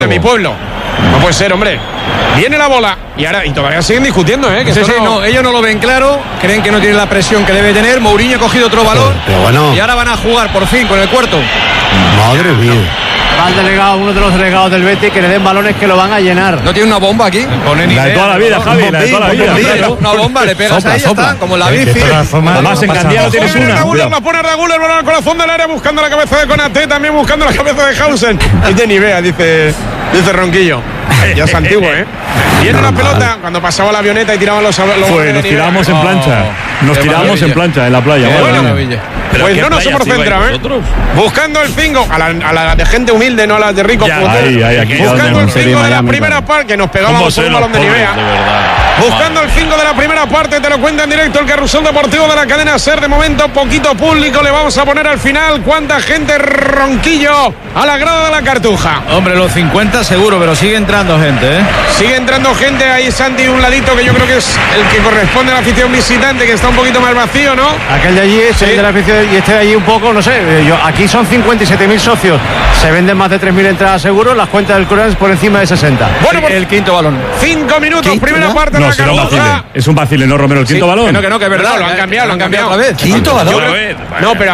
de mi pueblo. No puede ser, hombre. Viene la bola y todavía siguen discutiendo, que sí, no, ellos no lo ven claro, creen que no tiene la presión que debe tener. Mourinho ha cogido otro balón, pero bueno, y ahora van a jugar por fin con el cuarto. Madre mía. Va el delegado, uno de los delegados del Betis, que le den balones que lo van a llenar. ¿No tiene una bomba aquí? La de toda la vida, Javi, la de toda la vida. Una bomba, le pegas ahí, está, como la bici. Además, en Candiado tienes una. La pone Raguler, balón al corazón del área, buscando la cabeza de Konaté, también buscando la cabeza de Hausen. Y de Nivea, dice Ronquillo. Ya es antiguo, Viene la pelota cuando pasaba la avioneta y tiraban los nos tirábamos en plancha. Nos tirábamos en plancha en la playa. Pues no nos hemos centrado, buscando el cinco a la de gente humilde, no a las de ricos. Buscando el cinco de la primera parte, que nos pegábamos un balón de Nivea. Buscando el 5 de la primera parte, te lo cuenta en directo el Carrusel Deportivo de la cadena SER. De momento, poquito público le vamos a poner al final. ¿Cuánta gente, Ronquillo, a la grada de la Cartuja? Hombre, los 50 seguro, pero sigue entrando gente, Sigue entrando gente. Ahí Santi, un ladito que yo creo que es el que corresponde a la afición visitante, que está un poquito más vacío, ¿no? Aquel de allí es el de la afición y este de allí un poco, no sé. Aquí son 57.000 socios. Se venden más de 3.000 entradas seguro. Las cuentas del Corán es por encima de 60. Bueno, el quinto balón. 5 minutos, primera parte. No, será un vacile. Es un vacile, ¿no, Romero? El quinto balón. Que no, que es verdad. Lo han cambiado otra vez. ¿Quinto balón? No, pero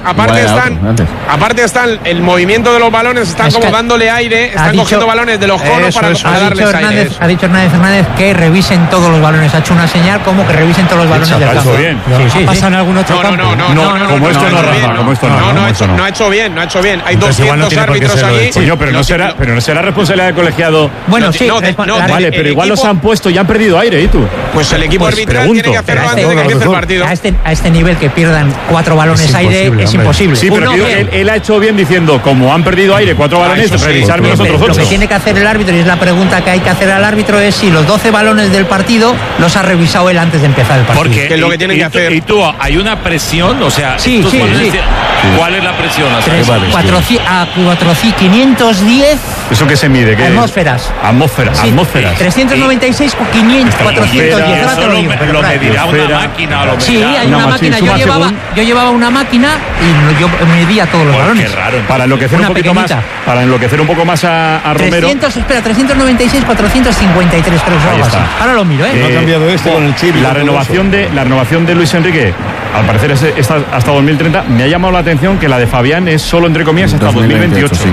aparte están el movimiento de los balones, están como dándole aire, están cogiendo balones de los conos para darles aire. Ha dicho Hernández Fernández que revisen todos los balones. Ha hecho una señal como que revisen todos los balones del campo. ¿Pasa en algún otro campo? No, como esto no, Rafa, como esto no. No ha hecho bien. Hay 200 árbitros allí. Pero no será responsabilidad del colegiado. Bueno, sí. Vale, pero igual los han puesto y han perdido aire, ¿y tú? Pues el equipo arbitral tiene que hacerlo antes de que empiece el partido. A este nivel que pierdan 4 balones aire es imposible. Sí, pero él ha hecho bien diciendo, como han perdido aire 4 balones, revisarme los otros 8. Lo que tiene que hacer el árbitro, y es la pregunta que hay que hacer al árbitro, es si los 12 balones del partido los ha revisado él antes de empezar el partido. Porque es lo que tiene que hacer. Y tú, hay una presión, o sea, sí. ¿Cuál es la presión? 510. ¿Eso qué se mide? ¿Qué? Atmósferas. 396 con 410. Lo medirá una máquina. Sí, hay una máquina. Yo llevaba una máquina y yo medía todos los balones. Qué raro. Para enloquecer un poquito más. Para enloquecer un poco más a Romero. 396, 453, creo que algo así. Ahora lo miro, No ha cambiado con el chip. La renovación de Luis Enrique, al parecer es hasta 2030. Me ha llamado la atención que la de Fabián es solo, entre comillas, hasta 2028. Sí.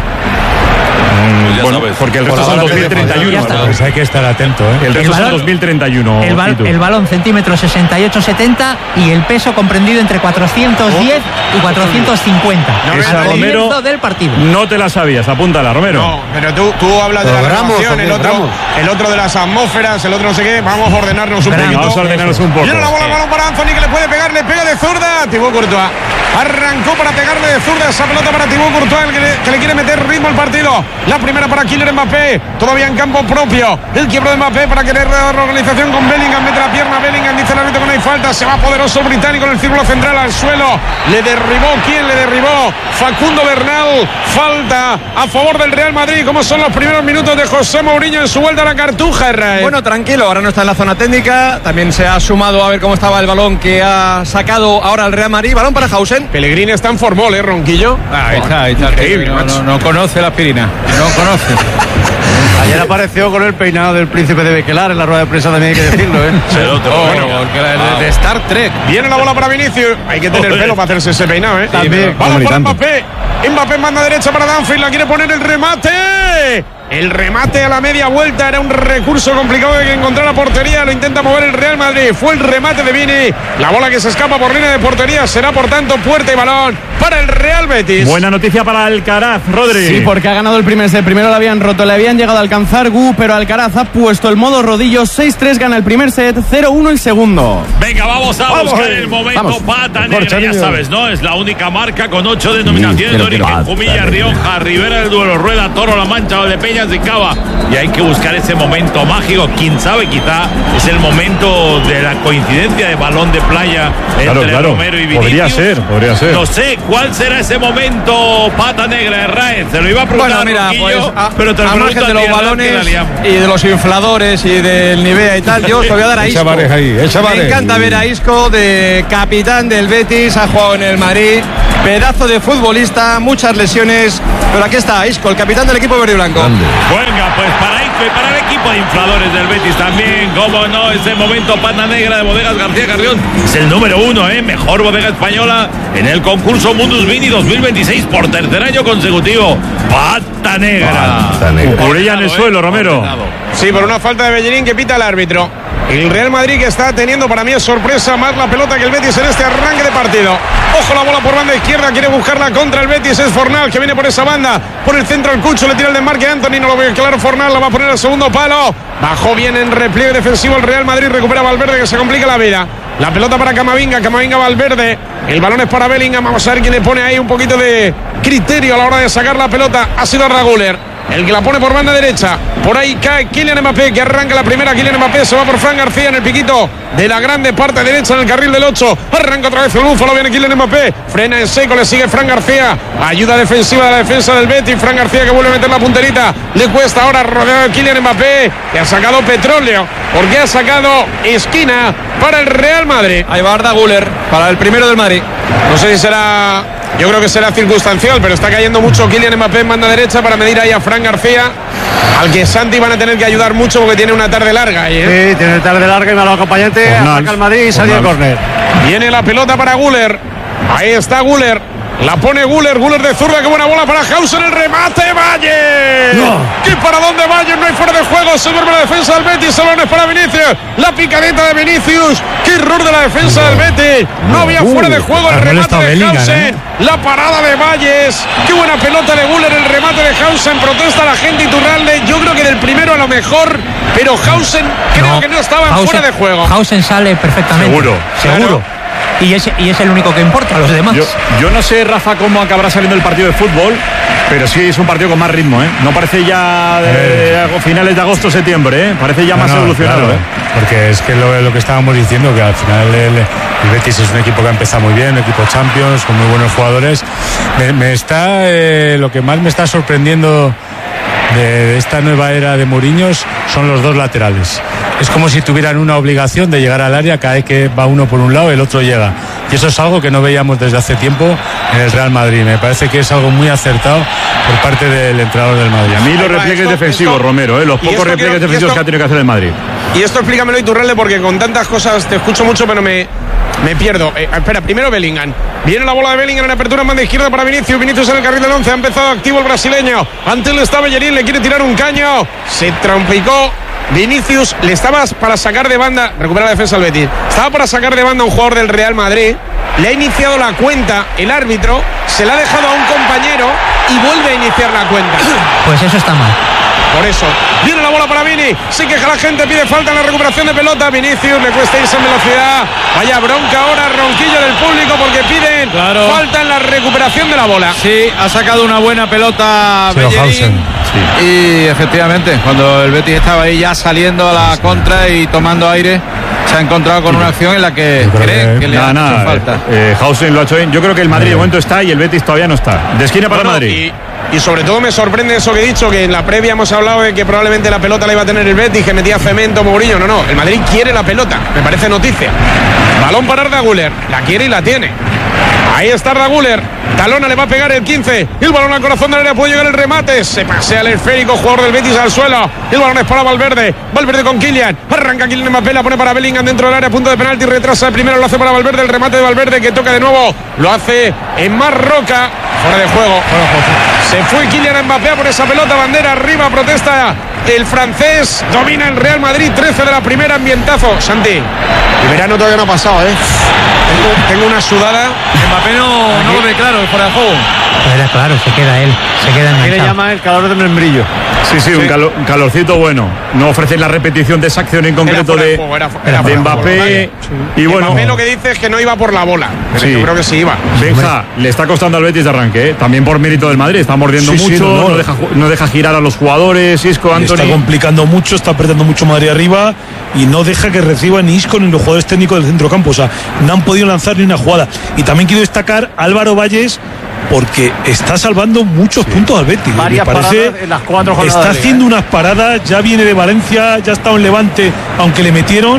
Bueno, porque el resto son 2031. Pues hay que estar atento, El resto son 2031. El balón centímetros 68-70 y el peso comprendido entre 410 y 450. Esa, al Romero, del partido. No te la sabías, apúntala, Romero. No, pero tú hablas de la renovación, el otro de las atmósferas, el otro no sé qué. Vamos a ordenarnos un poquito. Vamos a ordenarnos un poco. Viene la bola para Anthony, que le puede pegar, le pega de zurda. Thibaut Courtois arrancó para pegarle de zurda esa pelota para Thibaut Courtois, que le quiere meter ritmo al partido. La primera para Kylian Mbappé, todavía en campo propio. El quiebro de Mbappé para querer dar organización con Bellingham, mete la pierna Bellingham, dice el árbitro que no hay falta. Se va poderoso el británico en el círculo central al suelo. Le derribó, ¿quién le derribó? Facundo Bernal. Falta a favor del Real Madrid. ¿Cómo son los primeros minutos de José Mourinho en su vuelta a la Cartuja, Israel? Bueno, tranquilo, ahora no está en la zona técnica. También se ha sumado a ver cómo estaba el balón que ha sacado ahora el Real Madrid. Balón para Hausen. Pellegrini está en formol, Ronquillo. Ahí está. Increíble, no conoce la aspirina. No conoce. Ayer apareció con el peinado del príncipe de Bequelar en la rueda de prensa, también hay que decirlo, de Star Trek. Viene la bola para Vinicius. Hay que tener pelo para hacerse ese peinado, También. Vamos para Mbappé. Mbappé en banda derecha para Danfield. La quiere poner el remate. El remate a la media vuelta era un recurso complicado de que encontrar la portería. Lo intenta mover el Real Madrid. Fue el remate de Vini. La bola que se escapa por línea de portería será, por tanto, puerta y balón para el Real Betis. Buena noticia para Alcaraz, Rodri. Sí, porque ha ganado el primer set. Primero lo habían roto, le habían llegado a alcanzar pero Alcaraz ha puesto el modo rodillo. 6-3, gana el primer set, 0-1 el segundo. Venga, vamos a buscar el momento. Pata negra, ya sabes, ¿no? Es la única marca con 8 denominaciones de origen. Jumilla, Rioja, Ribera del Duero, Rueda, Toro, La Mancha, Valdepeñas y Cava. Y hay que buscar ese momento mágico. Quién sabe, quizá es el momento de la coincidencia de balón de playa entre Romero y Vinicius. Podría ser. No sé cuál será ese momento, Pata negra de Raez. Se lo iba a preguntar. Bueno, mira, Ronquillo, pero te a margen de los balones y de los infladores y del Nivea y tal, yo os lo voy a dar a Isco. Me encanta ver a Isco, de capitán del Betis, ha jugado en el Madrid, pedazo de futbolista, muchas lesiones, pero aquí está Isco, el capitán del equipo verde y blanco. Venga, pues para Isco y para el equipo de infladores del Betis también, cómo no, ese momento pata negra de Bodegas García Carrión, es el número 1, mejor bodega española en el concurso Mundus Vini 2026 por tercer año consecutivo. Pata negra. Curilla en el suelo, Romero. Sí, por una falta de Bellerín que pita el árbitro. El Real Madrid que está teniendo, para mí es sorpresa, más la pelota que el Betis en este arranque de partido. Ojo, la bola por banda izquierda, quiere buscarla contra el Betis, es Fornal que viene por esa banda, por el centro el Cucho, le tira el desmarque a Anthony, no lo ve claro Fornal, la va a poner al segundo palo. Bajó bien en repliegue defensivo el Real Madrid, recupera Valverde que se complica la vida. La pelota para Camavinga, Valverde, el balón es para Bellingham, vamos a ver quién le pone ahí un poquito de criterio a la hora de sacar la pelota, ha sido Arda Güler. El que la pone por banda derecha. Por ahí cae Kylian Mbappé, que arranca la primera. Kylian Mbappé se va por Fran García en el piquito de la grande parte derecha en el carril del 8. Arranca otra vez el búfalo, viene Kylian Mbappé. Frena en seco, le sigue Fran García. Ayuda defensiva de la defensa del Betis. Fran García que vuelve a meter la punterita. Le cuesta ahora rodeado de Kylian Mbappé, que ha sacado petróleo, porque ha sacado esquina para el Real Madrid. Ahí va Arda Güler para el primero del Madrid. No sé si será, yo creo que será circunstancial, pero está cayendo mucho Kylian Mbappé en banda derecha para medir ahí a Fran García, al que Santi van a tener que ayudar mucho porque tiene una tarde larga ahí, Sí, tiene una tarde larga y malo acompañante, ataca al Madrid y salió el córner. Viene la pelota para Güler, ahí está Güler. La pone Güler de zurda, qué buena bola para Hausen, el remate, Valle. No. ¿Qué para dónde Valle? No hay fuera de juego, se duerme la defensa del Betis, el balón es para Vinicius, la picadita de Vinicius, qué error de la defensa del Betis, no había fuera de juego, el remate de Hausen, la parada de Valles, qué buena pelota de Güler, el remate de Hausen, protesta la gente Iturralde, yo creo que del primero a lo mejor, pero Hausen creo que no estaba en fuera de juego. Hausen sale perfectamente. Seguro. Y es el único que importa, a los demás. Yo no sé, Rafa, cómo acabará saliendo el partido de fútbol, pero sí es un partido con más ritmo, No parece ya finales de agosto, septiembre, Parece ya más evolucionado, claro, porque es que lo que estábamos diciendo, que al final el Betis es un equipo que ha empezado muy bien, un equipo Champions, con muy buenos jugadores. Lo que más me está sorprendiendo de esta nueva era de Mourinho son los dos laterales. Es como si tuvieran una obligación de llegar al área cada vez que va uno por un lado, el otro llega. Y eso es algo que no veíamos desde hace tiempo en el Real Madrid. Me parece que es algo muy acertado por parte del entrenador del Madrid. A mí los repliegues defensivos, Romero, los pocos repliegues defensivos que ha tenido que hacer el Madrid. Y esto explícamelo, Iturralde, porque con tantas cosas te escucho mucho, pero me pierdo. Espera, primero Bellingham. Viene la bola de Bellingham en apertura en banda izquierda para Vinicius. Vinicius en el carril del 11. Ha empezado activo el brasileño. Ante él está Bellerín. Le quiere tirar un caño. Se trompicó. Vinicius le estaba para sacar de banda. Recupera la defensa del Betis. Estaba para sacar de banda a un jugador del Real Madrid. Le ha iniciado la cuenta el árbitro. Se la ha dejado a un compañero y vuelve a iniciar la cuenta. Pues eso está mal. Por eso, viene la bola para Vini, se queja la gente, pide falta en la recuperación de pelota, Vinicius le cuesta irse en velocidad, vaya bronca ahora, ronquillo del público porque piden falta en la recuperación de la bola. Sí, ha sacado una buena pelota Bellerín, y efectivamente, cuando el Betis estaba ahí ya saliendo a la contra y tomando aire, se ha encontrado con una acción en la que cree que le ha hecho falta. Hausen lo ha hecho bien. Yo creo que el Madrid de momento está y el Betis todavía no está. De esquina para Madrid. Y sobre todo me sorprende eso que he dicho, que en la previa hemos hablado de que probablemente la pelota la iba a tener el Betis, que metía Cemento, Mourinho. No, el Madrid quiere la pelota, me parece noticia. Balón para Arda Güler, la quiere y la tiene. Ahí está Arda Güler, Talona le va a pegar el 15, el balón al corazón del área, puede llegar el remate, se pasea el esférico, jugador del Betis al suelo, el balón es para Valverde con Kylian, arranca Kylian Mbappé, la pone para Bellingham dentro del área, punto de penalti, retrasa el primero, lo hace para Valverde, el remate de Valverde que toca de nuevo, lo hace en Marroca, fuera de juego, se fue Kylian Mbappé por esa pelota, bandera arriba, protesta el francés, domina el Real Madrid, 13 de la primera, ambientazo. Santi, el verano todavía no ha pasado, tengo una sudada. Mbappé no lo ve claro, fuera de juego. Pero claro, se queda enganchado. ¿Qué le llama el calor del membrillo? Sí, un calorcito bueno. No ofrecen la repetición de esa acción en concreto de Mbappé. Y bueno, Mbappé lo que dice es que no iba por la bola, pero yo creo que sí iba. Benja, le está costando al Betis de arranque, también por mérito del Madrid. Está mordiendo mucho, no deja girar a los jugadores. Isco, Anthony. Está complicando mucho, está apretando mucho Madrid arriba y no deja que reciba ni Isco ni los jugadores técnicos del centrocampo. O sea, no han podido lanzar ni una jugada. Y también quiero destacar a Álvaro Valles, porque está salvando muchos puntos al Betis. Varias paradas en las 4 jornadas. Está haciendo unas paradas, ya viene de Valencia, ya ha estado en Levante, aunque le metieron,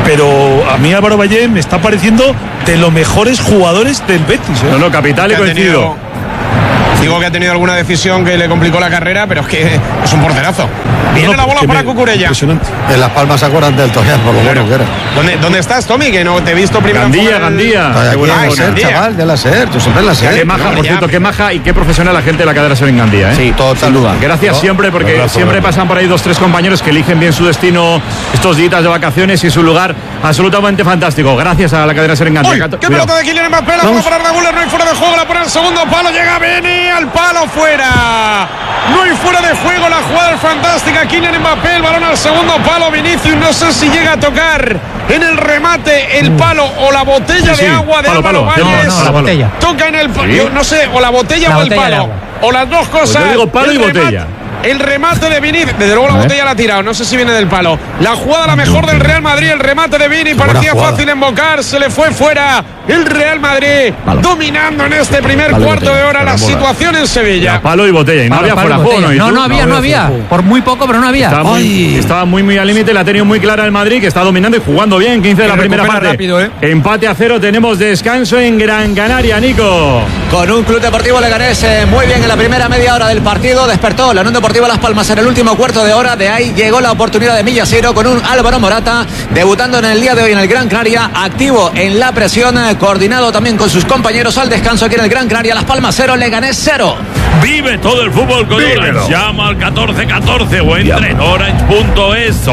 pero a mí Álvaro Valle me está pareciendo de los mejores jugadores del Betis. No, capital y coincido. Digo que ha tenido alguna decisión que le complicó la carrera, pero es que es un porterazo. Viene la bola para Cucurella. En Las Palmas se acuerdan del Tojar, por lo bueno que era. ¿Dónde estás, Tommy? Que no te he visto primero. Gandía. Chaval, de la SER, yo siempre en la SER. Qué maja, por cierto, qué maja y qué profesional la gente de la cadena SER en Gandía, ¿eh? Sí, todo sin duda. Gracias siempre, porque siempre pasan por ahí 2-3 compañeros que eligen bien su destino estos días de vacaciones y su lugar absolutamente fantástico. Gracias a la cadena SER en Gandía. ¡Qué pelota de Kylian Mbappé! La bola para Arda Güler, no hay fuera de juego, la pone al segundo palo, llega Beni al palo, fuera. No hay fuera de juego, la jugada es fantástica. Kylian Mbappé, el balón al segundo palo. Vinicius no sé si llega a tocar en el remate el palo o la botella de agua de Álvaro Valles. No, la botella. Toca en el palo, yo no sé, o la botella o el palo, o las dos cosas. Pues yo digo palo y botella. El remate de Vini, desde luego la botella la ha tirado, no sé si viene del palo. La jugada la mejor del Real Madrid, el remate de Vini, parecía fácil embocar, se le fue fuera. El Real Madrid dominando en este primer cuarto de hora la situación en Sevilla. Palo y botella, y no había fuera de juego. No había, por muy poco, pero no había. Estaba muy al límite, la ha tenido muy clara el Madrid, que está dominando y jugando bien, 15 de la primera parte. Rápido, Empate a 0, tenemos descanso en Gran Canaria, Nico. Con un Club Deportivo Leganés muy bien en la primera media hora del partido, despertó la Unión Deportiva Las Palmas en el último cuarto de hora. De ahí llegó la oportunidad de Millasero con un Álvaro Morata debutando en el día de hoy en el Gran Canaria, activo en la presión, coordinado también con sus compañeros al descanso aquí en el Gran Canaria. Las Palmas 0, Leganés 0. Vive todo el fútbol con Orange. Llama al 1414 o entra en orange.es.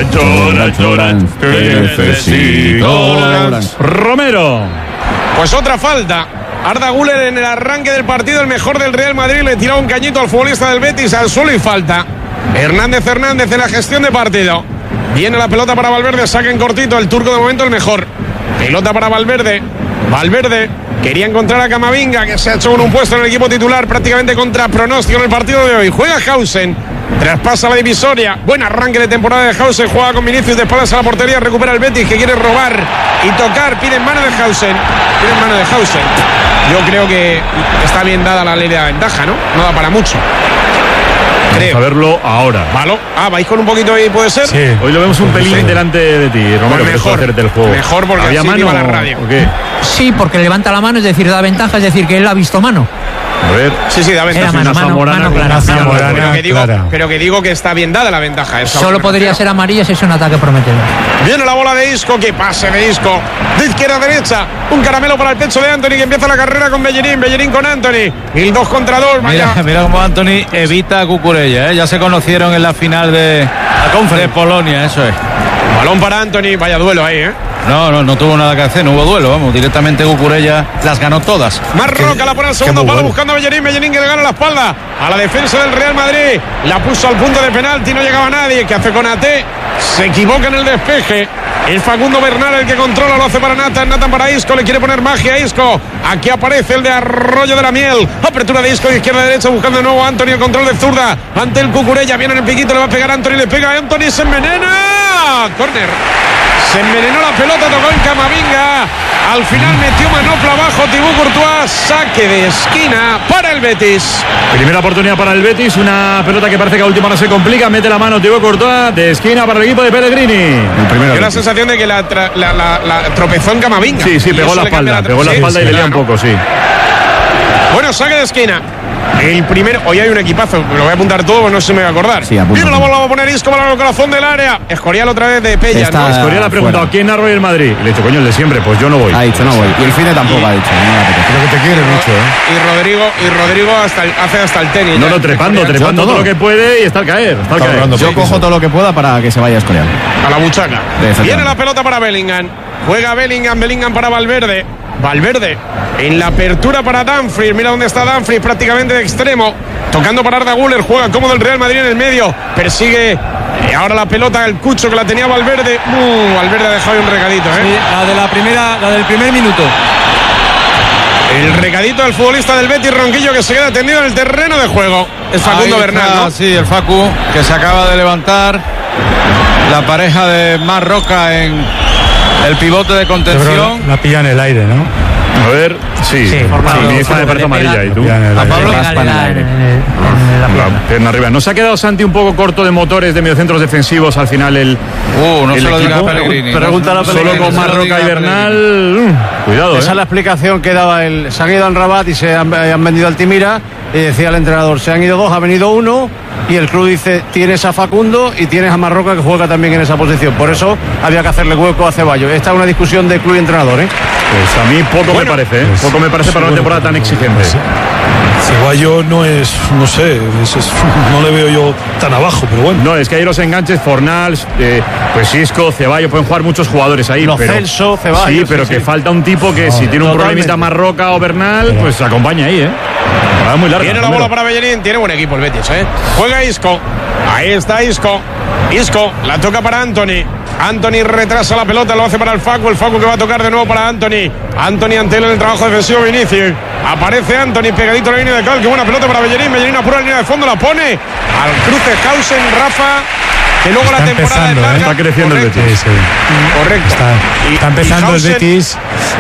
Orange, que necesito Orange. Romero. Pues otra falta. Arda Güler en el arranque del partido, el mejor del Real Madrid, le tiró un cañito al futbolista del Betis al suelo y falta. Hernández en la gestión de partido. Viene la pelota para Valverde, saca en cortito, el turco de momento el mejor. Pelota para Valverde. Valverde quería encontrar a Camavinga, que se ha hecho con un puesto en el equipo titular prácticamente contra pronóstico en el partido de hoy. Juega Hausen, traspasa la divisoria. Buen arranque de temporada de Hausen, juega con Vinicius de espaldas a la portería, recupera el Betis que quiere robar y tocar, pide en mano de Hausen. Yo creo que está bien dada la ley de la ventaja, ¿no? No da para mucho. Vamos a verlo ahora. ¿Vais con un poquito ahí, puede ser? Sí. Hoy lo vemos un pelín delante de ti, Romero. Mejor porque ¿había así mano viva la radio. o qué? Sí, porque levanta la mano, es decir, da ventaja, es decir, que él ha visto mano. A ver. Sí, da ventaja. Era mano clara. Pero que digo que está bien dada la ventaja. Solo podría ser amarilla si es un ataque prometedor. Viene la bola de Isco, que pase de Isco. De izquierda a derecha. Un caramelo para el pecho de Anthony, que empieza la carrera con Bellerín. Bellerín con Anthony. El 2 contra 2. Mira cómo Anthony evita a Cucurella, ¿eh? Ya se conocieron en la final de Polonia, eso es. Balón para Anthony. Vaya duelo ahí, ¿eh? No tuvo nada que hacer, no hubo duelo, vamos, directamente Cucurella las ganó todas. Marroca la pone al segundo palo buscando a Bellerín que le gana la espalda a la defensa del Real Madrid, la puso al punto de penalti, no llegaba nadie. ¿Qué hace con Ate? Se equivoca en el despeje. Es Facundo Bernal el que controla, lo hace para Nathan para Isco, le quiere poner magia a Isco. Aquí aparece el de Arroyo de la Miel. Apertura de Isco de izquierda a derecha buscando de nuevo a Anthony, el control de zurda ante el Cucurella, viene en el piquito, le va a pegar a Anthony, le pega a Anthony, se envenena. Córner. Se envenenó la pelota, tocó en Camavinga. Al final metió manopla abajo Thibaut Courtois. Saque de esquina para el Betis. Primera oportunidad para el Betis. Una pelota que parece que a última hora se complica. Mete la mano Thibaut Courtois de esquina para el equipo de Pellegrini. Dio la sensación de que la tropezó en Camavinga. Sí, pegó la espalda. Pegó la espalda y le dio un poco, sí. Bueno, saque de esquina. El primero, hoy hay un equipazo, lo voy a apuntar todo, no sé si me voy a acordar. Sí, viene la bola, va a poner Isco para el corazón del área. Escorial otra vez de Pella. Escorial ha preguntado quién narra hoy el Madrid. Y le he dicho, coño, el de siempre, pues yo no voy. Ha dicho, no voy. Y el Fine tampoco ha dicho. Creo que te quiere mucho, ¿eh? Y Rodrigo hace hasta el tenis. No, trepando todo lo que puede y está al caer. Yo cojo todo lo que pueda para que se vaya Escorial. A la buchaca. Viene la pelota para Bellingham. Juega Bellingham para Valverde en la apertura para Dumfries. Mira dónde está Dumfries, prácticamente de extremo, tocando para Arda Güler. Juega cómodo el Real Madrid en el medio, persigue ahora la pelota el Cucho, que la tenía Valverde. Valverde ha dejado un recadito, ¿eh? Sí, la del primer minuto. El recadito del futbolista del Betis, Ronquillo, que se queda tendido en el terreno de juego. Es Facundo Bernal, ¿no? Sí, el Facu, que se acaba de levantar. La pareja de Marroca en el pivote de contención. La pilla en el aire, ¿no? A ver, sí. Mi hija me parece amarilla. ¿Y tú? A Pablo raspa en el aire. La pierna arriba. ¿No se ha quedado Santi un poco corto de motores de mediocentros defensivos al final el no el se lo diga equipo? a Pellegrini. Pregúntale a Pellegrini. Solo con Marroca y Bernal. Cuidado, Esa es la explicación que daba el. Se han ido al Rabat y se han vendido al Altimira. Y decía el entrenador: se han ido dos, ha venido uno. Y el club dice: tienes a Facundo y tienes a Marroca, que juega también en esa posición. Por eso había que hacerle hueco a Ceballos. Esta es una discusión de club y entrenador, ¿eh? Pues a mí poco me parece, poco me parece para una temporada tan exigente. Ceballos no es, no sé, no le veo yo tan abajo, pero bueno. No, es que hay los enganches, Fornals, pues Isco, Ceballos, pueden jugar muchos jugadores ahí. Los pero, Celso, Ceballos. Sí, pero que falta un tipo que si tiene un problemita Marroca o Bernal, pues acompaña ahí, Va muy larga. Tiene la bola para Bellerín, tiene buen equipo el Betis, Juega Isco, ahí está Isco, la toca para Anthony. Anthony retrasa la pelota, lo hace para el Facu que va a tocar de nuevo para Anthony ante él en el trabajo defensivo Vinicius. Aparece Anthony pegadito a la línea de cal, que buena pelota para Bellerín apura la línea de fondo, la pone al cruce Hausen, Rafa, que luego está la temporada empezando, está creciendo correcto. el Betis. Sí. Correcto. Está empezando Hausen, el Betis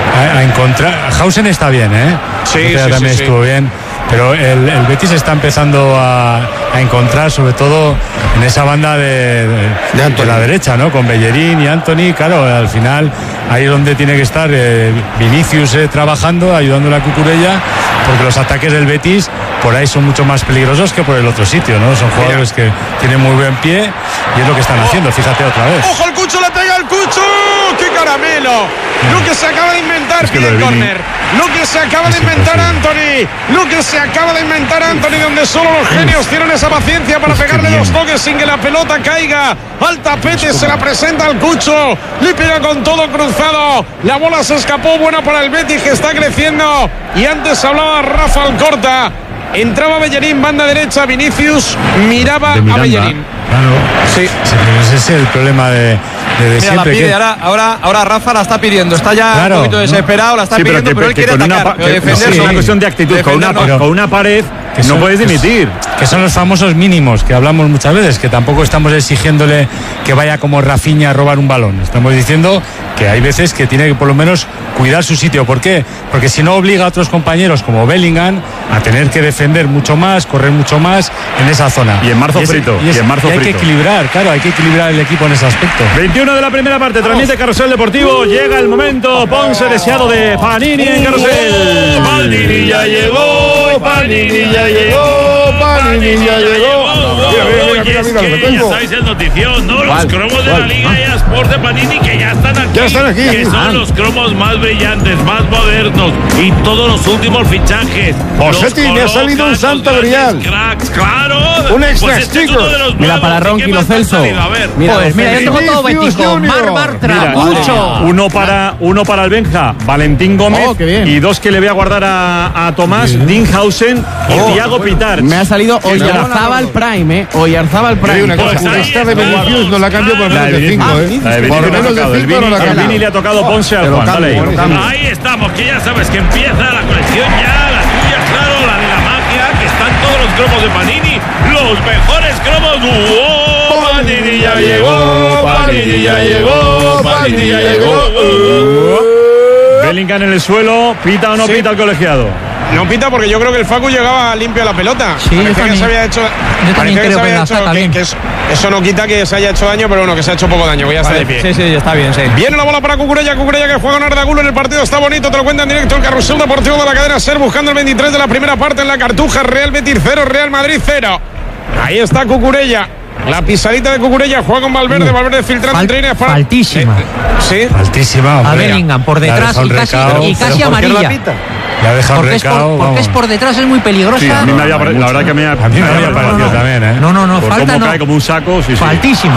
a encontrar. Hausen está bien, Sí, también estuvo bien. Pero el Betis está empezando a encontrar, sobre todo en esa banda de la derecha, ¿no? Con Bellerín y Anthony, claro, al final ahí es donde tiene que estar Vinicius trabajando, ayudando a Cucurella, porque los ataques del Betis por ahí son mucho más peligrosos que por el otro sitio, ¿no? Son jugadores que tienen muy buen pie y es lo que están haciendo, fíjate otra vez. ¡Ojo, el Cucho, le pega el Cucho! ¡Qué caramelo! Lo que se acaba de inventar, pide el córner. Lo que se acaba de inventar Anthony. Lo que se acaba de inventar Anthony, donde solo los genios tienen esa paciencia para pegarle dos toques sin que la pelota caiga al tapete. Se la presenta al Cucho, le pega con todo cruzado. La bola se escapó, buena para el Betis, que está creciendo. Y antes hablaba Rafa Alcorta. Entraba Bellerín, banda derecha, Vinicius miraba a Bellerín. Claro, sí. Ese es el problema de Mira, siempre. la pide, ahora Rafa la está pidiendo. Está ya un poquito desesperado, la está pidiendo, pero él quiere atacar. Es una cuestión de actitud. Con una pared no puedes dimitir. Que son los famosos mínimos que hablamos muchas veces, que tampoco estamos exigiéndole que vaya como Rafinha a robar un balón. Estamos diciendo que hay veces que tiene que por lo menos cuidar su sitio. ¿Por qué? Porque si no obliga a otros compañeros como Bellingham a tener que defender mucho más, correr mucho más en esa zona. Y en marzo frito. Hay que equilibrar, claro, hay que equilibrar el equipo en ese aspecto. 21 de la primera parte, transmite Carrusel Deportivo. Llega el momento, Ponce deseado de Panini en Carrusel. Panini ya llegó, Panini ya llegó, Panini ya llegó. Ya sabéis el notición, ¿no? Los cromos de la Liga eSports de Panini que ya están aquí. Que son los cromos más brillantes, más modernos y todos los últimos fichajes. Posetti, me ha salido un santo grial. Cracks, claro. Un extra sticker. Mira, para Ronqui Lo Celso. Mira, yo tengo todo bético. Mar Bartra, mucho. Uno para el Benja, Valentín Gómez. Y dos que le voy a guardar a Tomás, Dinhausen y Thiago Pitar. Me ha salido Oyarzábal Prime, Oyarzábal Prime. Una cosa, esta de Vinicius no la cambio por menos de 5, Por menos de 5 no la cambio. Vini le ha tocado Ponce al Juan. Ahí estamos, que ya sabes que empieza la colección ya, la tuya, claro, la de la magia, que están todos los cromos de Panini, los mejores cromos. Panini ya llegó, Panini ya llegó, Panini ya llegó. Bellingham en el suelo, ¿pita o no pita el colegiado? No pita porque yo creo que el Facu llegaba limpio a la pelota. Sí, yo también, se había hecho, yo también creo que la saca bien. Eso no quita que se haya hecho daño, pero bueno, que se ha hecho poco daño, que ya está de pie. Sí, está bien, sí. Viene la bola para Cucurella que juega con Arda Güler en el partido, está bonito, te lo cuenta en directo el Carrusel Deportivo de la cadena SER, buscando el 23 de la primera parte en la Cartuja. Real Betis 0, Real Madrid 0. Ahí está Cucurella. La pisadita de Cucurella, juega con Valverde filtrando entre líneas para... Faltísima. Sí. Faltísima, hombre. A Bellingham por detrás y casi amarilla. Le ha dejado recado. Porque es por detrás, es muy peligrosa. Sí, a mí la verdad que me ha parecido también, No, por falta cómo cae como un saco, sí. Faltísima.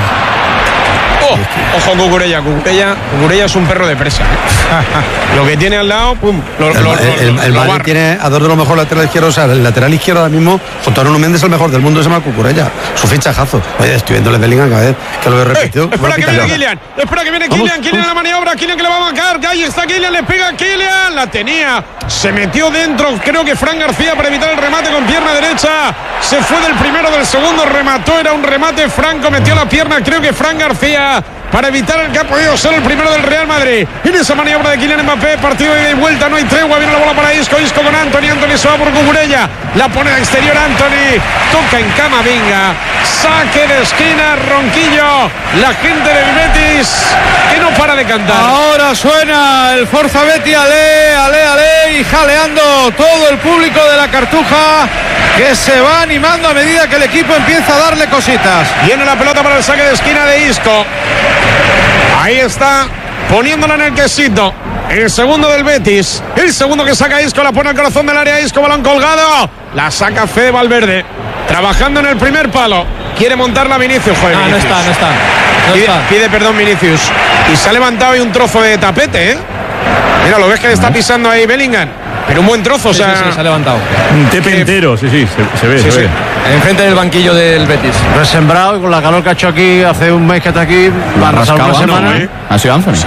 Ojo Cucurella es un perro de presa. Lo que tiene al lado, pum. El Madrid tiene a dos de los mejores laterales izquierdos. O sea, el lateral izquierdo ahora mismo, junto a Nuno Méndez, el mejor del mundo, se llama Cucurella. Su fichajazo. Oye, estoy viendo el Bellingham cada vez que lo he repetido. Espera que viene Kylian. Kylian a la maniobra. Kylian que le va a marcar. Ahí está Kylian, le pega a Kylian. La tenía. Se metió dentro. Creo que Fran García para evitar el remate con pierna derecha. Se fue del primero, del segundo. Remató. Era un remate. Fran cometió la pierna. Creo que Fran García para evitar el que ha podido ser el primero del Real Madrid. En esa maniobra de Kylian Mbappé, partido de ida y vuelta, no hay tregua, viene la bola para Isco con Anthony se va por Cucurella, la pone a exterior Anthony, toca en Camavinga, saque de esquina, Ronquillo, la gente del Betis que no para de cantar. Ahora suena el Forza Betis, ale, y jaleando todo el público de la Cartuja, que se va animando a medida que el equipo empieza a darle cositas. Viene la pelota para el saque de esquina de Isco, ahí está, poniéndola en el quesito. El segundo del Betis, el segundo que saca Isco, la pone al corazón del área, Isco, balón colgado, la saca Fede Valverde, trabajando en el primer palo, quiere montarla Vinicius, joder, Vinicius. No está. Pide perdón Vinicius, y se ha levantado ahí un trozo de tapete, ¿eh? Mira, lo ves que está pisando ahí Bellingham, pero un buen trozo, sí, o sea... Sí, se ha levantado. Un tepe entero, se ve. Enfrente del banquillo del Betis. Resembrado, y con la calor que ha hecho aquí, hace un mes que está aquí, va a arrasar una semana. Ha sido Anthony.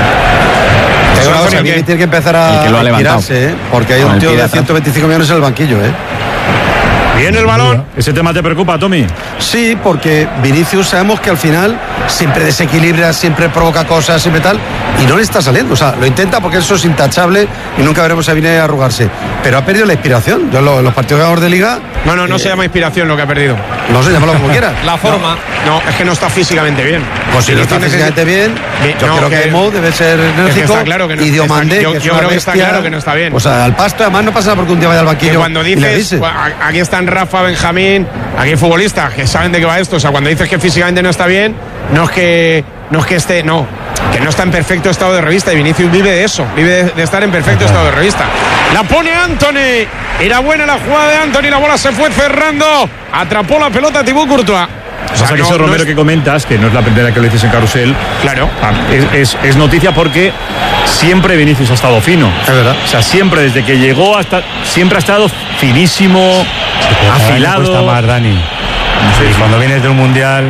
Tiene que empezar a tirarse, porque hay un tío de 125 millones en el banquillo, Viene el balón. ¿Ese tema te preocupa, Tommy? Sí, porque Vinicius sabemos que al final siempre desequilibra, siempre provoca cosas, siempre tal, y no le está saliendo. O sea, lo intenta porque eso es intachable y nunca veremos a Vinicius arrugarse. Pero ha perdido la inspiración. Yo los partidos ganadores de Liga... No se llama inspiración lo que ha perdido. No sé, llámalo como quieras. La forma. No, es que no está físicamente bien. Pues si no está físicamente bien, yo creo que Mo debe ser enérgico. Está claro que no, y Diomandé, yo creo que está claro que no está bien. O sea, al pasto, además no pasa nada porque un día vaya al banquillo. Que cuando dices, aquí están Rafa, Benjamín, aquí hay futbolistas que saben de qué va esto. O sea, cuando dices que físicamente no está bien, que no está en perfecto estado de revista, y Vinicius vive de eso, vive de estar en perfecto estado de revista. La pone Anthony, era buena la jugada de Anthony, la bola se fue cerrando, atrapó la pelota Thibaut Courtois. O sea, que ese Romero que comentas, que no es la primera que lo dices en Carrusel, claro, es noticia porque siempre Vinicius ha estado fino. Es verdad. O sea, siempre desde que llegó siempre ha estado finísimo, afilado. Cuesta más, Dani. Sí, cuando vienes de un mundial,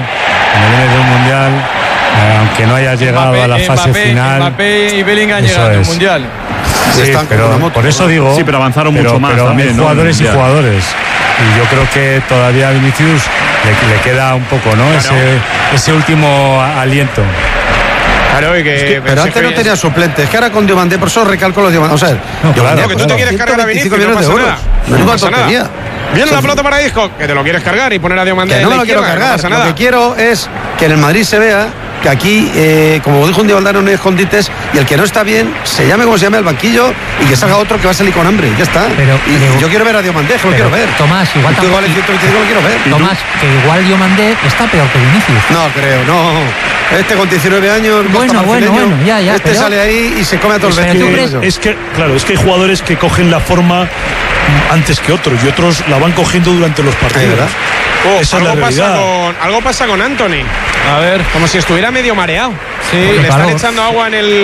aunque no hayas llegado a la fase final. Mbappé y Bellingham llegaron al mundial. Sí, pero por eso digo. Sí, pero avanzaron mucho más también, hay jugadores y jugadores. Y yo creo que todavía a Vinicius le queda un poco, ¿no? Claro. Ese último aliento. Claro, pero antes no tenía suplentes, es que ahora con Diomandé, por eso recalco los Diomandé. O sea, claro, que tú te quieres cargar a Vinicius, no pasa nada. No pasa nada. Viene la pelota para Isco, que te lo quieres cargar y poner a Diomandé. Que no me lo quiero cargar, no pasa nada. Lo que quiero es que en el Madrid se vea que aquí, como dijo un día Valdano, no hay escondites, y el que no está bien se llame como se llame al banquillo y que salga otro que va a salir con hambre, ya está. Y yo quiero ver a Diomandé, lo quiero ver. Tomás, igual el 125 lo quiero ver. Tomás, que igual Diomandé está peor que Vinicius. No creo, no. Este con 19 años, bueno, ya. Este sale ahí y se come a todos los vestidos. Es que hay jugadores que cogen la forma antes que otros, y otros la van cogiendo durante los partidos. Esa es la realidad. Algo pasa con Anthony. A ver, como si estuviera medio mareado. Sí, le están echando agua en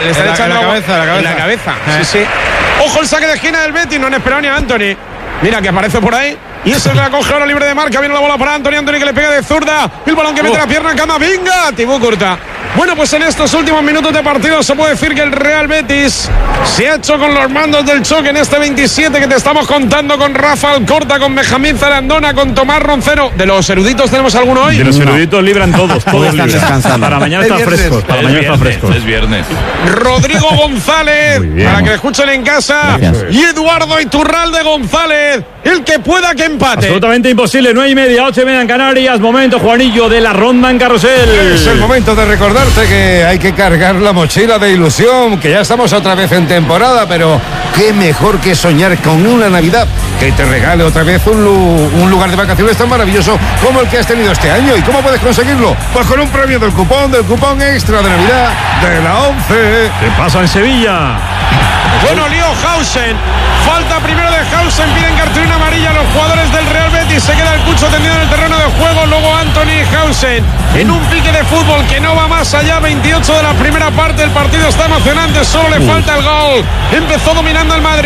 la cabeza. Sí. Ojo el saque de esquina del Betis, no han esperado ni a Anthony. Mira que aparece por ahí. Y ese la coge ahora libre de marca. Viene la bola para Anthony que le pega de zurda. El balón que mete la pierna en Camavinga. Thibaut Courtois. Bueno, pues en estos últimos minutos de partido se puede decir que el Real Betis se ha hecho con los mandos del choque en este 27 que te estamos contando, con Rafa Alcorta, con Benjamín Zarandona, con Tomás Roncero. ¿De los eruditos tenemos alguno hoy? De los eruditos libran todos están descansando. Para mañana está fresco. Es viernes. Rodrigo González, para que le escuchen en casa. Gracias. Y Eduardo Iturralde González, el que pueda que empate. Absolutamente imposible, 9:30, 8:30 en Canarias. Momento, Juanillo, de la ronda en Carrusel. Es el momento de recordarte que hay que cargar la mochila de ilusión, que ya estamos otra vez en temporada, pero qué mejor que soñar con una Navidad que te regale otra vez un lugar de vacaciones tan maravilloso como el que has tenido este año. ¿Y cómo puedes conseguirlo? Pues con un premio del cupón extra de Navidad de la 11. ¿Qué pasa en Sevilla? Bueno, lío Hausen. Falta primero de Hausen. Piden cartulina amarilla a los jugadores del Real Betis. Se queda el Cucho tendido en el terreno de juego. Luego Anthony Hausen en un pique de fútbol que no va más allá. 28 de la primera parte. El partido está emocionante. Solo le falta el gol. Empezó dominando el Madrid.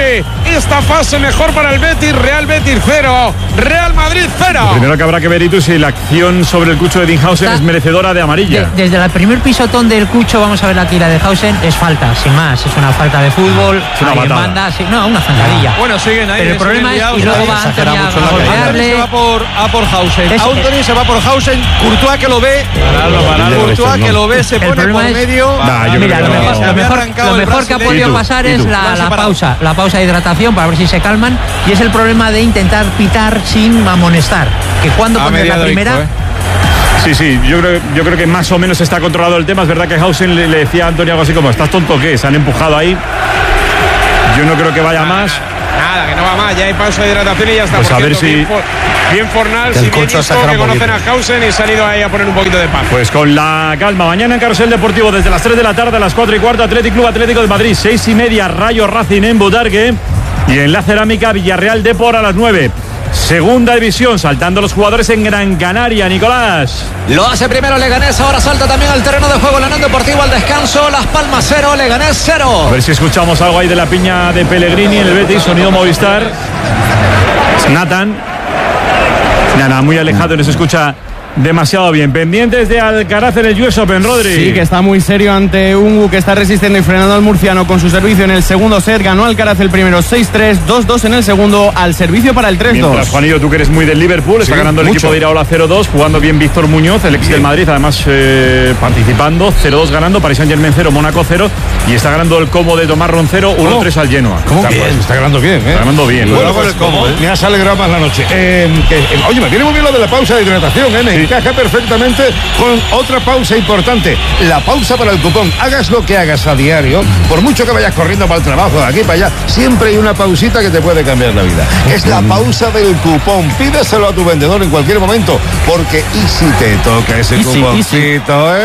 esta fase mejor para el Betis. Real Betis 0, Real Madrid 0. Lo primero que habrá que ver, Itu, si la acción sobre el Cucho de Dinhausen es merecedora de amarilla. Desde el primer pisotón del Cucho, vamos a ver la tira de Hausen, es falta, sin más, es una falta de fútbol, es una banda, una zancadilla. Bueno, siguen ahí. Pero el problema es que luego va Anthony a golpearle. Se va por Hausen. Anthony se va por Hausen. Courtois que lo ve. Courtois que lo ve, se pone por medio. Mira, lo mejor que ha podido pasar es la pausa de hidratación para ver si se calman. Y es el problema de intentar pitar sin amonestar. Que cuando pones la primera. Sí, yo creo que más o menos está controlado el tema. Es verdad que Hausen le decía a Antonio algo así como: ¿estás tonto o qué? Se han empujado ahí. Yo no creo que vaya más. Nada, que no va más. Ya hay pausa de hidratación y ya está. Pues a ver si... Bien Fornals y bien Isco, que conocen a Hausen y se han ido ahí a poner un poquito de paz. Pues con la calma. Mañana en Carrusel Deportivo desde las 3 de la tarde a las 4:15, Athletic Club Atlético de Madrid. 6:30, Rayo Racing en Butarque. Y en la Cerámica, Villarreal Depor a las 9. Segunda división, saltando los jugadores en Gran Canaria, Nicolás. Lo hace primero Leganés, ahora salta también al terreno de juego la Unión Deportiva al descanso. Las Palmas 0, Leganés 0. A ver si escuchamos algo ahí de la piña de Pellegrini en el Betis, sonido Movistar. Nathan. Nada, muy alejado, no se escucha demasiado bien. Pendientes de Alcaraz en el US Open, Rodri. Sí, que está muy serio ante Ungu, que está resistiendo y frenando al murciano con su servicio en el segundo set. Ganó Alcaraz el primero 6-3, 2-2 en el segundo, al servicio para el 3-2. Mientras, Juanillo, tú que eres muy del Liverpool, está ganando el equipo de Iraola 0-2, jugando bien Víctor Muñoz, el ex del Madrid, además participando, 0-2 ganando, Paris Saint-Germain 0, Mónaco 0, y está ganando el Como de Tomás Roncero 1-3 al Genoa. Está ganando bien, Está ganando bien. Bueno, pues, me has alegrado más la noche. Oye, me viene muy bien lo de la pausa de hidratación, me encaja perfectamente con otra pausa importante, la pausa para el cupón. Hagas lo que hagas a diario, por mucho que vayas corriendo para el trabajo, de aquí para allá, siempre hay una pausita que te puede cambiar la vida. Es la pausa del cupón. Pídeselo a tu vendedor en cualquier momento, porque y si te toca ese cuponcito,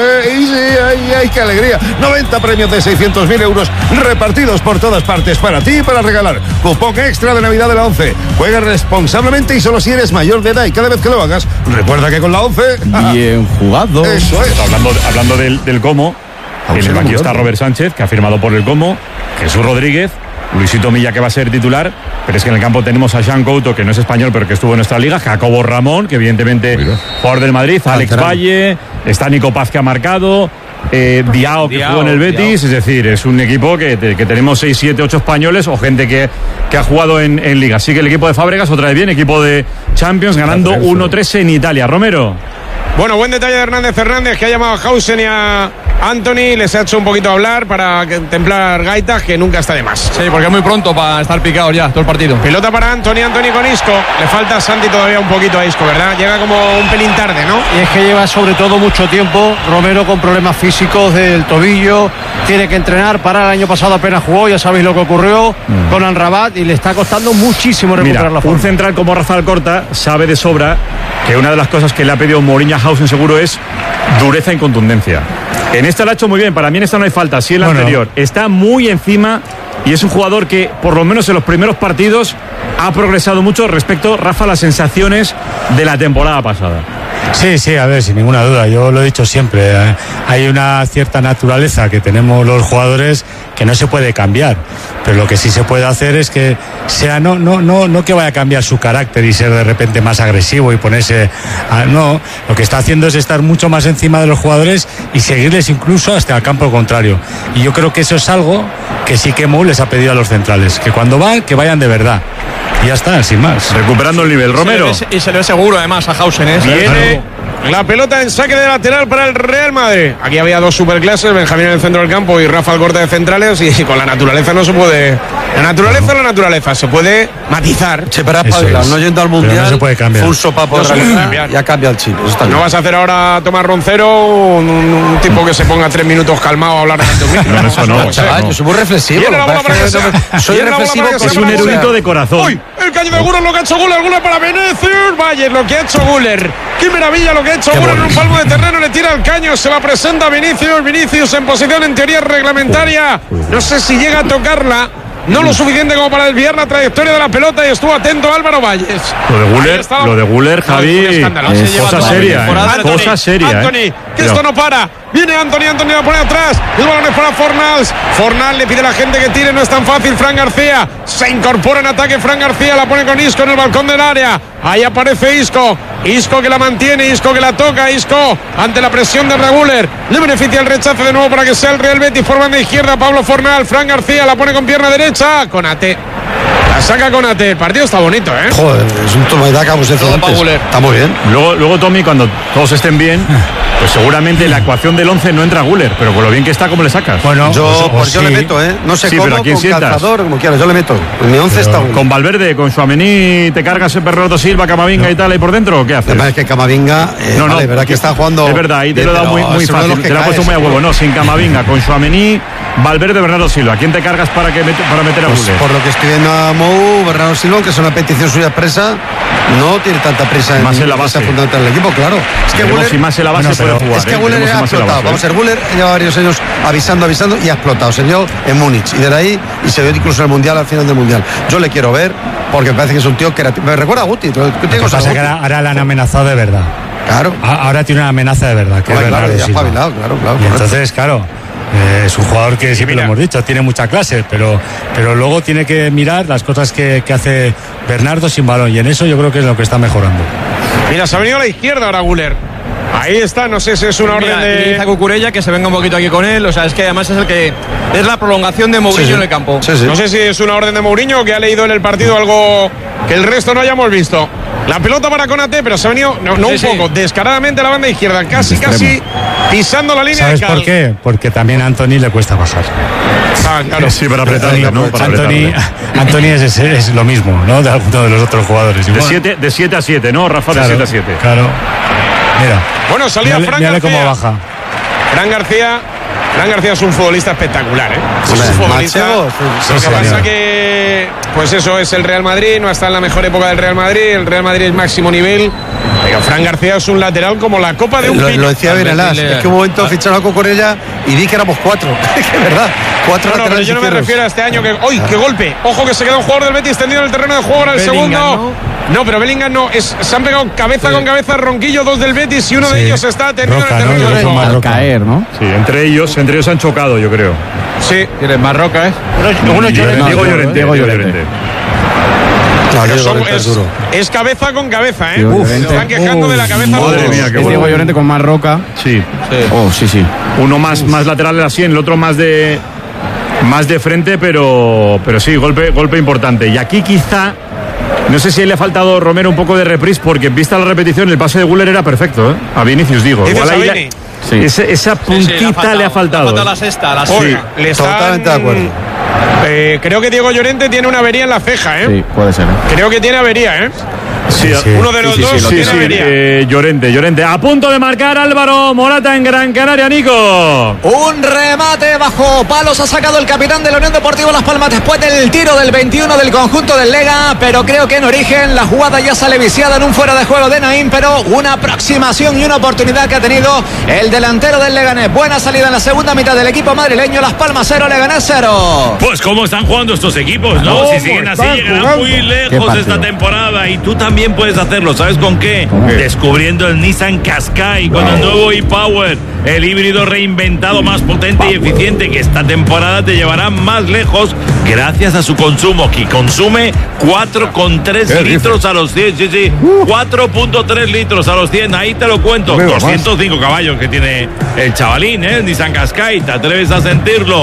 ¡ay, qué alegría! 90 premios de 600.000 euros repartidos por todas partes para ti y para regalar. Cupón extra de Navidad de la 11. Juega responsablemente y solo si eres mayor de edad, y cada vez que lo hagas, recuerda que con la 11... Bien jugado. Eso es. Hablando del Como, en el banquillo está Robert Sánchez, que ha firmado por el Como, Jesús Rodríguez, Luisito Milla, que va a ser titular, pero es que en el campo tenemos a Jean Couto, que no es español, pero que estuvo en nuestra liga, Jacobo Ramón, que evidentemente jugador del Madrid, Alex Valle, está Nico Paz, que ha marcado, Diao, que jugó en el Betis, es decir, es un equipo que tenemos 6, 7, 8 españoles o gente que ha jugado en liga. Así que el equipo de Fábregas, otra vez bien, equipo de Champions, ganando 1-3 en Italia. Romero. Bueno, buen detalle de Hernández, que ha llamado a Hausen y a Anthony, les ha hecho un poquito hablar para templar gaitas, que nunca está de más. Sí, porque es muy pronto para estar picados ya todo el partido. Pelota para Anthony con Isco. Le falta a Santi todavía un poquito a Isco, ¿verdad? Llega como un pelín tarde, ¿no? Y es que lleva sobre todo mucho tiempo Romero con problemas físicos del tobillo, tiene que entrenar. Para el año pasado apenas jugó, ya sabéis lo que ocurrió con Amrabat, y le está costando muchísimo recuperar la forma. Un central como Rafael Corta sabe de sobra que una de las cosas que le ha pedido Mourinho a Hausen seguro es dureza y contundencia. En esta lo ha hecho muy bien, para mí en esta no hay falta, sí en la anterior. Está muy encima y es un jugador que, por lo menos en los primeros partidos, ha progresado mucho respecto, Rafa, a las sensaciones de la temporada pasada. Sí, a ver, sin ninguna duda, yo lo he dicho siempre, hay una cierta naturaleza que tenemos los jugadores que no se puede cambiar, pero lo que sí se puede hacer es que sea no que vaya a cambiar su carácter y ser de repente más agresivo y ponerse no, lo que está haciendo es estar mucho más encima de los jugadores y seguirles incluso hasta el campo contrario, y yo creo que eso es algo que sí que Mou les ha pedido a los centrales, que cuando van, que vayan de verdad. Y ya está, sin más. Recuperando el nivel, Romero. Y se le ve seguro además a Hausen, Viene la pelota en saque de lateral para el Real Madrid. Aquí había dos superclases, Benjamín en el centro del campo y Rafa Corta de centrales, y con la naturaleza no se puede. La naturaleza se puede matizar. Che, pero no yendo al mundial, no se puede cambiar. Un sopapo no se puede cambiar. Ya cambia el chip. No vas a hacer ahora a Tomás Roncero, un tipo que se ponga 3 minutos calmado a hablar de No, eso no. Chaval, yo soy muy reflexivo. Soy reflexivo. Es un erudito de corazón. ¡Uy! El caño de Guller, lo que ha hecho Guller para Vinicius. Vaya, lo que ha hecho Guller. ¡Qué maravilla lo que ha hecho Guller en un palmo de terreno! Le tira el caño, se la presenta Vinicius en posición en teoría reglamentaria. No sé si llega a tocarla. no lo suficiente como para desviar la trayectoria de la pelota, y estuvo atento Álvaro Valles. Lo de Guller, Javi, cosa seria, cosa seria. Anthony, que esto no para. Viene Anthony la pone atrás. El balón es para Fornals. Fornals le pide a la gente que tire, no es tan fácil. Fran García se incorpora en ataque. Fran García la pone con Isco en el balcón del área. Ahí aparece Isco. Isco que la mantiene, Isco que la toca. Isco ante la presión de Reguler. Le beneficia el rechazo de nuevo para que sea el Real Betis por banda izquierda. Pablo Fornals. Fran García la pone con pierna derecha. Konate. La saca Konate. El partido está bonito, ¿eh? Joder, es un toma y daca, como se dice antes. Está muy bien. Luego, Tommy, cuando todos estén bien, pues seguramente la ecuación del 11 no entra Guller, pero con lo bien que está, ¿cómo le sacas? Bueno, yo le meto, ¿eh? No sé cómo, pero ¿a quién con sientas? Calzador, como quieras, yo le meto. En mi 11 está Guller. Con Valverde, con Tchouaméni, ¿te cargas el Bernardo Silva, Camavinga y tal ahí por dentro o qué haces? Además es que Camavinga, vale, verdad que está jugando. Es verdad, ahí te lo he dado muy fácil, te lo he puesto muy a huevo. No, sin Camavinga, con Tchouaméni, Valverde, Bernardo Silva. ¿Quién te cargas para meter a pues Guller? Por lo que estoy viendo a Mou, Bernardo Silva, que es una petición suya expresa, no tiene tanta prisa más en la base fundamental del equipo, claro. Es que Guller, si más en la base puede jugar. Es que Guller ha explotado. Vamos a ver, Guller lleva varios años avisando y ha explotado. Se vio en Múnich y de ahí, y se vio incluso en el Mundial, al final del Mundial. Yo le quiero ver porque me parece que es un tío que me recuerda a Guti. Lo que pasa es que ahora le han amenazado de verdad. Claro. Ahora tiene una amenaza de verdad. Que claro, ya espabilado, claro. Y entonces, claro. Es un jugador que siempre lo hemos dicho, tiene mucha clase, pero luego tiene que mirar las cosas que hace Bernardo sin balón, y en eso yo creo que es lo que está mejorando. Mira, se ha venido a la izquierda ahora Guller. Ahí está, no sé si es una orden de... Dice a Cucurella que se venga un poquito aquí con él, o sea, es que además es el que es la prolongación de Mourinho en el campo. Sí. No sé si es una orden de Mourinho o que ha leído en el partido algo que el resto no hayamos visto. La pelota para Konate, pero se ha venido, poco, descaradamente a la banda izquierda, casi pisando la línea. ¿Sabes por qué? Porque también a Anthony le cuesta bajar. Claro. Sí, para apretarle, ¿no? Anthony es lo mismo, ¿no? De alguno de los otros jugadores. De 7 a 7, ¿no, Rafa? De 7 a 7. Claro. Mira. Bueno, salía Fran García. Cómo baja. Fran García es un futbolista espectacular, ¿eh? Es un futbolista. Lo que pasa que, pues eso, es el Real Madrid, no está en la mejor época del Real Madrid. El Real Madrid es máximo nivel. Pero Fran García es un lateral como la copa de un pino. Lo decía Benelas, es que un momento ficharon a Cucurella y vi que éramos 4. Es que es verdad. 4 laterales. Pero yo no me refiero a este año que. ¡Uy, qué golpe! Ojo que se queda un jugador del Betis tendido en el terreno de juego ahora el segundo. No, pero Bellingham no. Se han pegado cabeza con cabeza Ronquillo, 2 del Betis, y uno de ellos está tendido en el terreno de juego. Al caer, ¿no? Sí, entre ellos han chocado, yo creo. Sí. Tienes Marroca, ¿eh? Diego Llorente. Es cabeza con cabeza, ¿eh? Se están quejando de la cabeza. Madre mía, qué bueno. Diego Llorente con Marroca. Sí. Sí. Uno más lateral así, el otro más de frente, pero sí, golpe importante. Y aquí quizá, no sé si le ha faltado Romero un poco de reprise, porque vista la repetición, el pase de Guller era perfecto, ¿eh? A Vinicius, digo. Igual ahí esa puntita le ha faltado. La sexta. Sí, totalmente de acuerdo. Creo que Diego Llorente tiene una avería en la ceja, ¿eh? Sí, puede ser. Creo que tiene avería, ¿eh? Sí. Uno de los dos tiene avería. Llorente. A punto de marcar Álvaro Morata en Gran Canaria, Nico. Un remate bajo palos ha sacado el capitán de la Unión Deportiva Las Palmas después del tiro del 21 del conjunto del Lega, pero creo que en origen la jugada ya sale viciada en un fuera de juego de Naín, pero una aproximación y una oportunidad que ha tenido el delantero del Leganés. Buena salida en la segunda mitad del equipo madrileño. Las Palmas 0, Leganés 0. Pues cómo están jugando estos equipos, ¿no? Si siguen así llegarán muy lejos esta temporada, y tú también puedes hacerlo. ¿Sabes con qué? Descubriendo el Nissan Qashqai con el nuevo e-Power, el híbrido reinventado más potente y eficiente, que esta temporada te llevará más lejos gracias a su consumo, que consume 4,3 litros a los 100. Sí, 4,3 litros a los 100. Ahí te lo cuento. 205 caballos que tiene el chavalín, ¿eh? Nissan Qashqai. ¿Te atreves a sentirlo?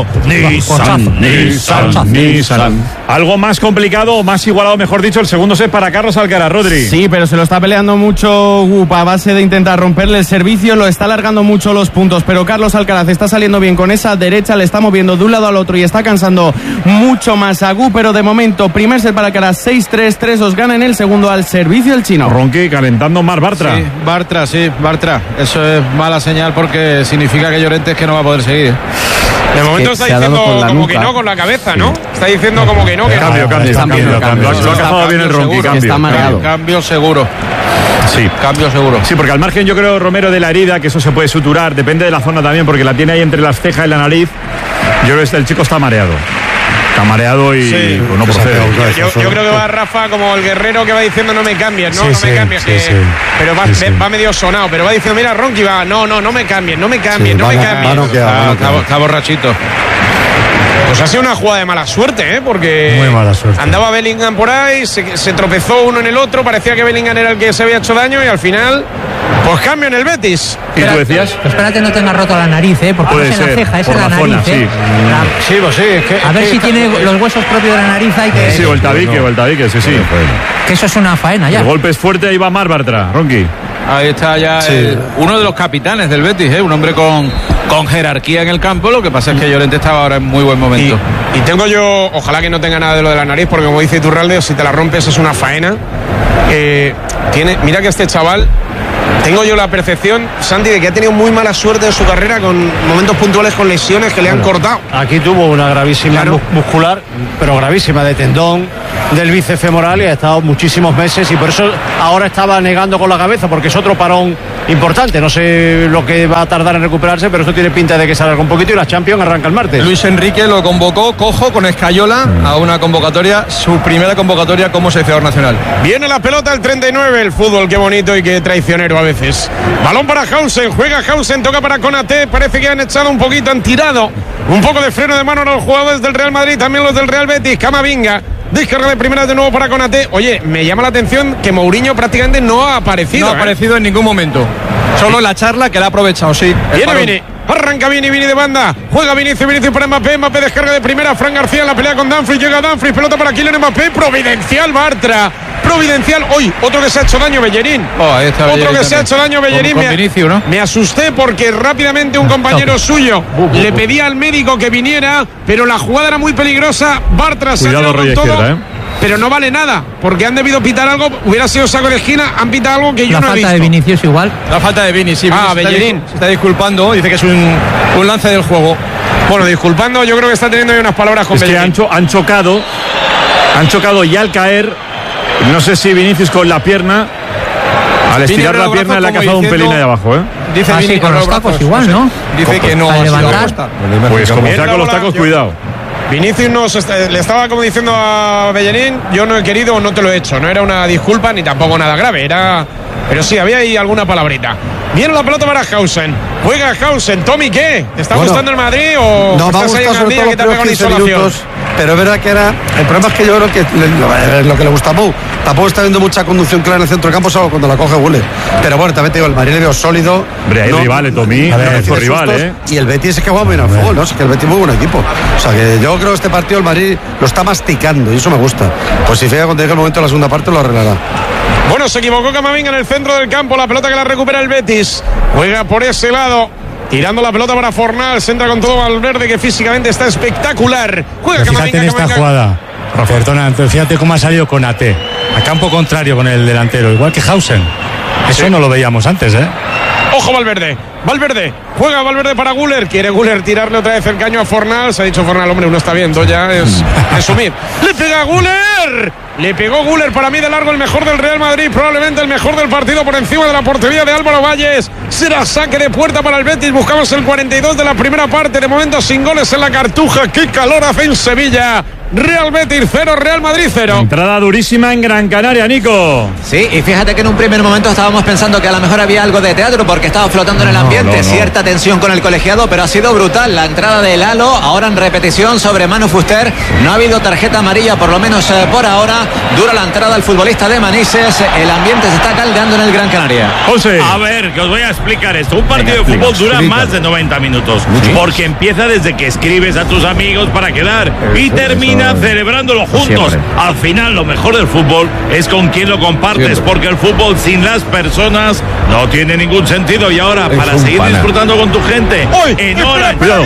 Nissan. Algo más complicado, más igualado, mejor dicho, el segundo set para Carlos Alcaraz. Rodri. Sí, pero se lo está peleando mucho Gup a base de intentar romperle el servicio, lo está alargando mucho los puntos, pero Carlos Alcaraz está saliendo bien con esa derecha, le está moviendo de un lado al otro y está cansando mucho más a Gup, pero de momento, primer set para Alcaraz, 6-3, 3-2, gana en el segundo al servicio el chino. Ronqui calentando más Bartra. Bartra. Eso es mala señal porque significa que Llorente es que no va a poder seguir. De momento está diciendo como que no con la cabeza, ¿no? Está diciendo como que no. Cambio. Lo ha cazado bien el Ronqui. Está mareado. Cambio seguro. Sí. Cambio seguro. Sí, porque al margen yo creo, Romero, de la herida, que eso se puede suturar, depende de la zona también, porque la tiene ahí entre las cejas y la nariz. Yo creo que el chico está mareado. Está mareado y sí, pues no procede. Yo creo que va Rafa como el guerrero que va diciendo no me cambies, no, Sí, no me cambies. sí, sí. Pero va medio sonado, pero va diciendo, mira, Ronqui va, no me cambies, no me cambies, Sí, no me va cambies. noqueado. Está borrachito. Pues ha sido una jugada de mala suerte, porque Muy mala suerte. andaba Bellingham por ahí, se tropezó uno en el otro, parecía que Bellingham era el que se había hecho daño y al final, pues cambio en el Betis. ¿Y tú decías? Espérate no tenga roto la nariz, porque Puede no es en la ser, ceja, es por en la la nariz. zona, sí. Sí, pues sí. A ver si tiene los huesos propios de la nariz, hay que... Sí, o el tabique, sí. Que eso es una faena ya. El golpe es fuerte, ahí va Mar Bartra, Ronqui. Ahí está ya uno de los capitanes del Betis, un hombre con jerarquía en el campo. Lo que pasa es que Llorente estaba ahora en muy buen momento. Y tengo yo, ojalá que no tenga nada de lo de la nariz, porque como dice Iturralde, si te la rompes es una faena. Mira que este chaval, tengo yo la percepción, Santi, de que ha tenido muy mala suerte en su carrera con momentos puntuales con lesiones que le han cortado. Aquí tuvo una gravísima muscular, pero gravísima, de tendón del bíceps femoral, y ha estado muchísimos meses, y por eso ahora estaba negando con la cabeza, porque es otro parón importante. No sé lo que va a tardar en recuperarse, pero esto tiene pinta de que se alarga un poquito, y la Champions arranca el martes. Luis Enrique lo convocó cojo con Escayola a una convocatoria, su primera convocatoria como seleccionador nacional. Viene la pelota el 39, el fútbol, qué bonito y qué traicionero a veces. Balón para Hausen, juega Hausen, toca para Konaté, parece que han echado un poquito, han tirado un poco de freno de mano a los jugadores del Real Madrid, también los del Real Betis. Camavinga, descarga de primera de nuevo para Konaté. Oye, me llama la atención que Mourinho prácticamente no ha aparecido. No ha aparecido en ningún momento, solo en la charla que la ha aprovechado, sí. Viene, arranca Vini de banda, juega Vinicius para Mbappé descarga de primera, Fran García en la pelea con Dumfries, llega Dumfries, pelota para Kylian Mbappé, providencial Bartra, providencial, hoy otro que se ha hecho daño, Bellerín. Ahí está Bellerín, otro que se ha hecho daño, Bellerín. Con Vinicius, ¿no? Me asusté porque rápidamente un compañero suyo le pedía al médico que viniera, pero la jugada era muy peligrosa. Bartra se ha Cuidado, tirado con Rey todo, izquierda, pero no vale nada, porque han debido pitar algo, hubiera sido saco de esquina, han pitado algo que yo no he visto. La falta de Vinicius igual. La falta de Vini, sí. Bellerín se está disculpando, dice que es un lance del juego. Bueno, disculpando, yo creo que está teniendo ahí unas palabras con Es que Bellerín. han chocado y al caer, no sé si Vinicius con la pierna, al estirar la pierna le ha cazado un pelín ahí abajo, Dice Vini con los tacos igual, ¿no? Dice que no ha sido apuesta. Pues como sea con los tacos, cuidado. Vinicius le estaba como diciendo a Bellerín, yo no he querido o no te lo he hecho, no era una disculpa ni tampoco nada grave, pero sí, había ahí alguna palabrita. Viene la pelota para Hausen, juega Hausen. Tommy, ¿qué? ¿Te está gustando el Madrid o no, estás ahí en sobre Andía todo que te ha pegado una 15 insolación? minutos, pero es verdad que el problema es que yo creo que lo que le gusta a Pau, tampoco está viendo mucha conducción clara en el centro del campo, solo cuando la coge Guller. Pero bueno, también te digo, el Madrid le veo sólido. Hombre, hay rivales, Tommy, es rival, Y el Betis es que juega bien al fútbol, ¿no? Es que el Betis es muy buen equipo. O sea que yo creo que este partido el Madrid lo está masticando y eso me gusta. Pues si fija cuando llegue el momento de la segunda parte lo arreglará. Bueno, se equivocó Camavinga en el centro del campo, la pelota que la recupera el Betis, juega por ese lado, tirando la pelota para Fornals, entra con todo Valverde, que físicamente está espectacular. Juega Pero Camavinga. fíjate en esta jugada, perdona, fíjate cómo ha salido Konaté, a campo contrario con el delantero, igual que Hausen. Eso no lo veíamos antes, Ojo Valverde, juega Valverde para Guller, quiere Guller tirarle otra vez el caño a Fornals, ha dicho Fornals, hombre, uno está viendo, ya es resumir. Le pega Guller, le pegó Guller, para mí de largo el mejor del Real Madrid, probablemente el mejor del partido por encima de la portería de Álvaro Valles. Será saque de puerta para el Betis, buscamos el 42 de la primera parte, de momento sin goles en la Cartuja. Qué calor hace en Sevilla. Real Betis 0, Real Madrid 0. Entrada durísima en Gran Canaria, Nico. Sí, y fíjate que en un primer momento estábamos pensando que a lo mejor había algo de teatro porque estaba flotando en el ambiente, cierta tensión con el colegiado, pero ha sido brutal la entrada de Lalo, ahora en repetición sobre Manu Fuster. No ha habido tarjeta amarilla, por lo menos por ahora. Dura la entrada al futbolista de Manises, el ambiente se está caldeando en el Gran Canaria. José. A ver, que os voy a explicar esto. Un partido de fútbol dura más de 90 minutos, porque empieza desde que escribes a tus amigos para quedar y termina celebrándolo juntos. Al final, lo mejor del fútbol es con quien lo compartes, porque el fútbol sin las personas no tiene ningún sentido. Y ahora, para seguir disfrutando con tu gente, espera,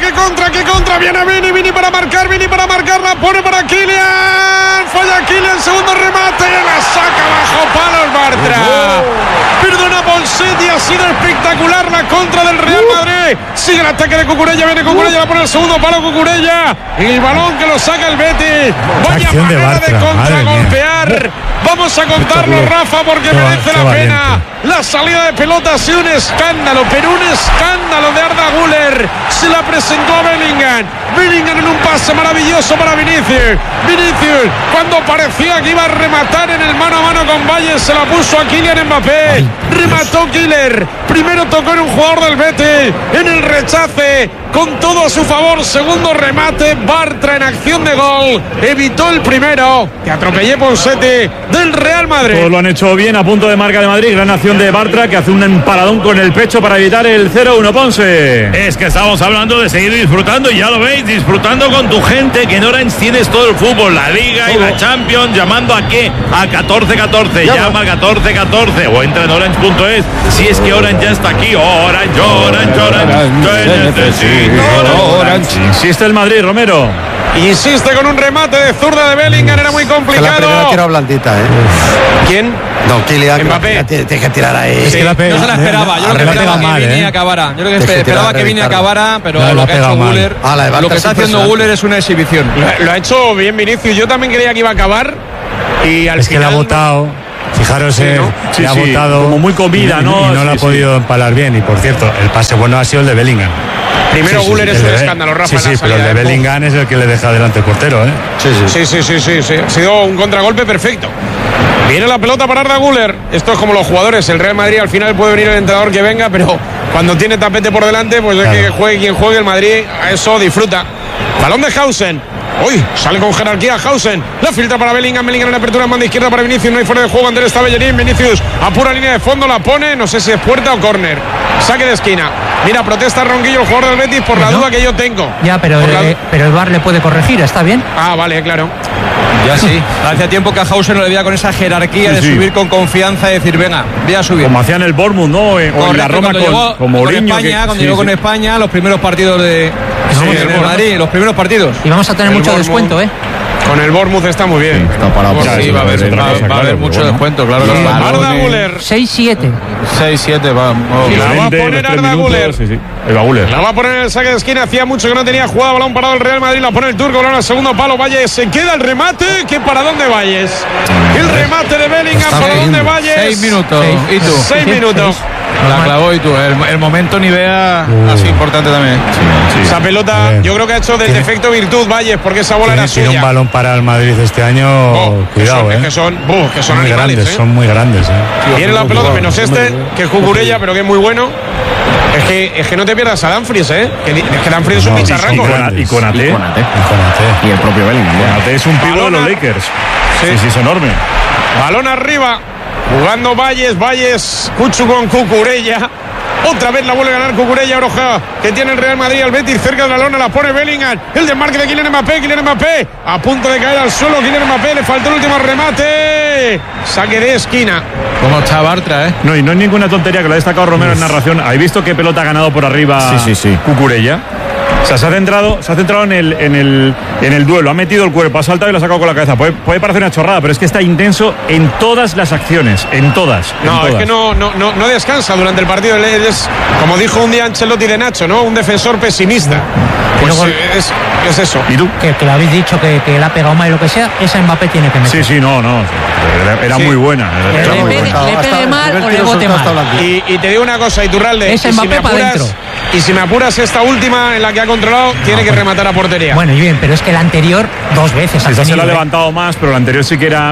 qué contra, viene Vini para marcar, la pone para Kylian, falla Kylian, segundo remate, la saca bajo palos Bartra. Perdona Ponseti, ha sido espectacular la contra del Real Madrid. Mbappé. Sigue el ataque de Cucurella. Viene Cucurella, la pone el segundo palo Cucurella. Y el balón que lo saca el Betis. Vaya manera de contragolpear. Vamos a contarlo, Rafa, porque merece la pena. La salida de pelota ha sido un escándalo, pero un escándalo de Arda Güler. Se la presentó a Bellingham. Bellingham en un pase maravilloso para Vinicius. Vinicius, cuando parecía que iba a rematar en el mano a mano con Valle, se la puso a Kylian Mbappé. Remató Killer. Primero tocó en un jugador del Betis. En el rechace, con todo a su favor. Segundo remate, Bartra en acción de gol. Evitó el primero. Que atropellé Ponsete del Real Madrid. Todos lo han hecho bien, a punto de marca de Madrid. Gran acción de Bartra, que hace un emparadón con el pecho para evitar el 0-1. Ponce. Es que estamos hablando de seguir disfrutando, y ya lo veis, disfrutando con tu gente, que en Orange tienes todo el fútbol, la Liga y la Champions. ¿Llamando a qué? A 1414. Llama a 1414 o entra en orange.es. Si es que Orange ya está aquí. Orange, Orange, Orange. Orange. Insiste el Madrid, Romero. Insiste con un remate de zurda de Bellingham. Era muy complicado. Que la primera tira blandita, ¿eh? ¿Quién? No, Kylian Mbappé. Tiene que tirar ahí. No se la esperaba. Yo creo que esperaba que Vini acabara. Yo creo que esperaba que Vini acabara, pero lo que ha hecho Guller, lo que está haciendo Guller es una exhibición. Lo ha hecho bien Vinicius. Yo también creía que iba a acabar. Y al es final que le ha botado. Fijaros, Sí, le ha botado como muy comida, ¿no? Y no la ha podido empalar bien. Y por cierto, el pase bueno ha sido el de Bellingham. Primero Güller es un escándalo, Rafa. Sí, pero el de Bellingham es el que le deja delante el portero, ¿eh? Sí. Ha sido un contragolpe perfecto. Viene la pelota para Arda Güler. Esto es como los jugadores. El Real Madrid al final puede venir el entrenador que venga, pero cuando tiene tapete por delante, pues es que juegue quien juegue. El Madrid a eso disfruta. Balón de Hausen. Uy, sale con jerarquía Hausen. La filtra para Bellingham. Bellingham en la apertura en banda izquierda para Vinicius. No hay fuera de juego. Andrés está Bellerín. Vinicius a pura línea de fondo la pone. No sé si es puerta o córner. Saque de esquina. Mira, protesta Ronquillo, el jugador del Betis, por la duda que yo tengo. Ya, pero el VAR le puede corregir. Está bien. Ah, vale, claro. Ya sí. Hacía tiempo que a Hausen no le veía con esa jerarquía de subir con confianza y decir, venga, voy a subir. Como hacían el Bournemouth, ¿no? O en la Roma con Mourinho. Cuando llegó con España, los primeros partidos de Madrid, los primeros partidos. Y vamos a tener mucho descuento, ¿eh? Con el Bournemouth está muy bien. Está parado. Sí, va a haber mucho descuento, claro. Arda Güler. 6-7. 6-7, va. La va a poner Arda Güler. La va a poner en el saque de esquina. Hacía mucho que no tenía jugada. Balón parado el Real Madrid. La pone el turco. Balón al segundo palo. Valles. Se queda el remate. ¿Qué paradón de Valles? El remate de Bellingham. Paradón de Valles. 6 minutos. ¿Y tú? 6 minutos. La clavó y tú. El momento ni vea así importante también. Esa pelota yo creo que ha hecho del defecto virtud Valles, porque esa bola era suya. Tiene un balón para el Madrid este año. Cuidado, que son muy animales, grandes, son muy grandes. Tiene la pelota menos que es Cucurella, pero que es muy bueno. Es que no te pierdas a Dumfries, ¿eh? Es que Dumfries es un bicharraco. Y Konaté. Y el propio Bellingham. Konaté es un pivo de los Lakers. Sí, es enorme. Balón arriba. Jugando Valles, Cuchu con Cucurella. Otra vez la vuelve a ganar Cucurella. Oroja, que tiene el Real Madrid al Betis cerca de la lona, la pone Bellingham. El desmarque de Kylian Mbappé a punto de caer al suelo. Kylian Mbappé, le faltó el último remate. Saque de esquina. Como está Bartra, ¿eh? No, y no es ninguna tontería, que lo ha destacado Romero en narración. ¿Habéis visto qué pelota ha ganado por arriba Cucurella? O sea, se ha centrado en el duelo, ha metido el cuerpo, ha saltado y lo ha sacado con la cabeza. Puede parecer una chorrada, pero es que está intenso en todas las acciones, en todas. Es que no descansa durante el partido. Es, como dijo un día Ancelotti de Nacho, ¿no? Un defensor pesimista. Pues es eso. ¿Y tú? Que le habéis dicho que le ha pegado mal y lo que sea, esa Mbappé tiene que meter. Era muy buena. Le pegue mal o le bote mal. Y te digo una cosa, Iturralde. Ese Mbappé para adentro. Y si me apuras esta última en la que ha controlado, tiene que rematar a portería. Bueno, y bien, pero es que la anterior 2 veces. Esa se la ha levantado más, pero la anterior sí que era,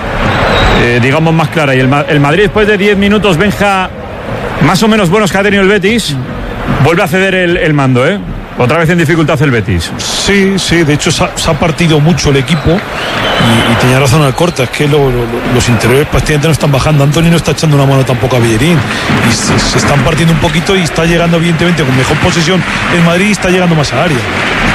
digamos, más clara. Y el Madrid, después de 10 minutos, Benja, más o menos buenos que ha tenido el Betis, vuelve a ceder el mando, ¿eh? Otra vez en dificultad el Betis. Sí, de hecho se ha partido mucho el equipo y tenía razón Alcorta, es que los interiores prácticamente no están bajando. Anthony no está echando una mano tampoco a Bellerín y se están partiendo un poquito y está llegando evidentemente con mejor posesión el Madrid y está llegando más a área.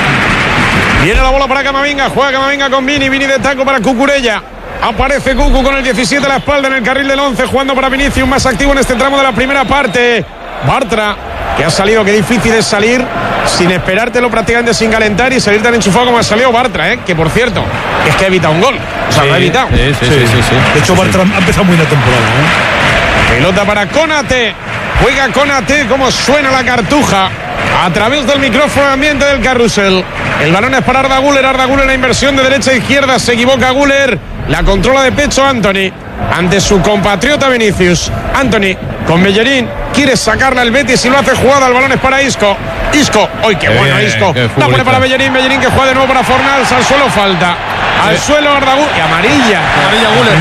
Viene la bola para Camavinga, juega Camavinga con Vini de taco para Cucurella. Aparece Cucu con el 17 a la espalda en el carril del 11, jugando para Vinicius, más activo en este tramo de la primera parte. Bartra, que ha salido, qué difícil es salir sin esperártelo, prácticamente sin calentar y salir tan enchufado como ha salido Bartra, que por cierto, es que ha evitado un gol. O sea, lo ha evitado. Sí. De hecho, Bartra ha empezado muy la temporada. Pelota para Konaté. Juega Konaté, como suena la Cartuja a través del micrófono ambiente del carrusel. El balón es para Arda Güler. Arda Güler, la inversión de derecha a izquierda. Se equivoca Güler. La controla de pecho Antony ante su compatriota Vinicius. Antony con Bellerín. Quiere sacarla el Betis y lo hace jugada. El balón es para Isco. Isco. ¡Ay, qué bueno Isco! La pone para Bellerín. Bellerín que juega de nuevo para Fornals. Al suelo falta. Al suelo Arda Güler. Y amarilla. Amarilla Güler.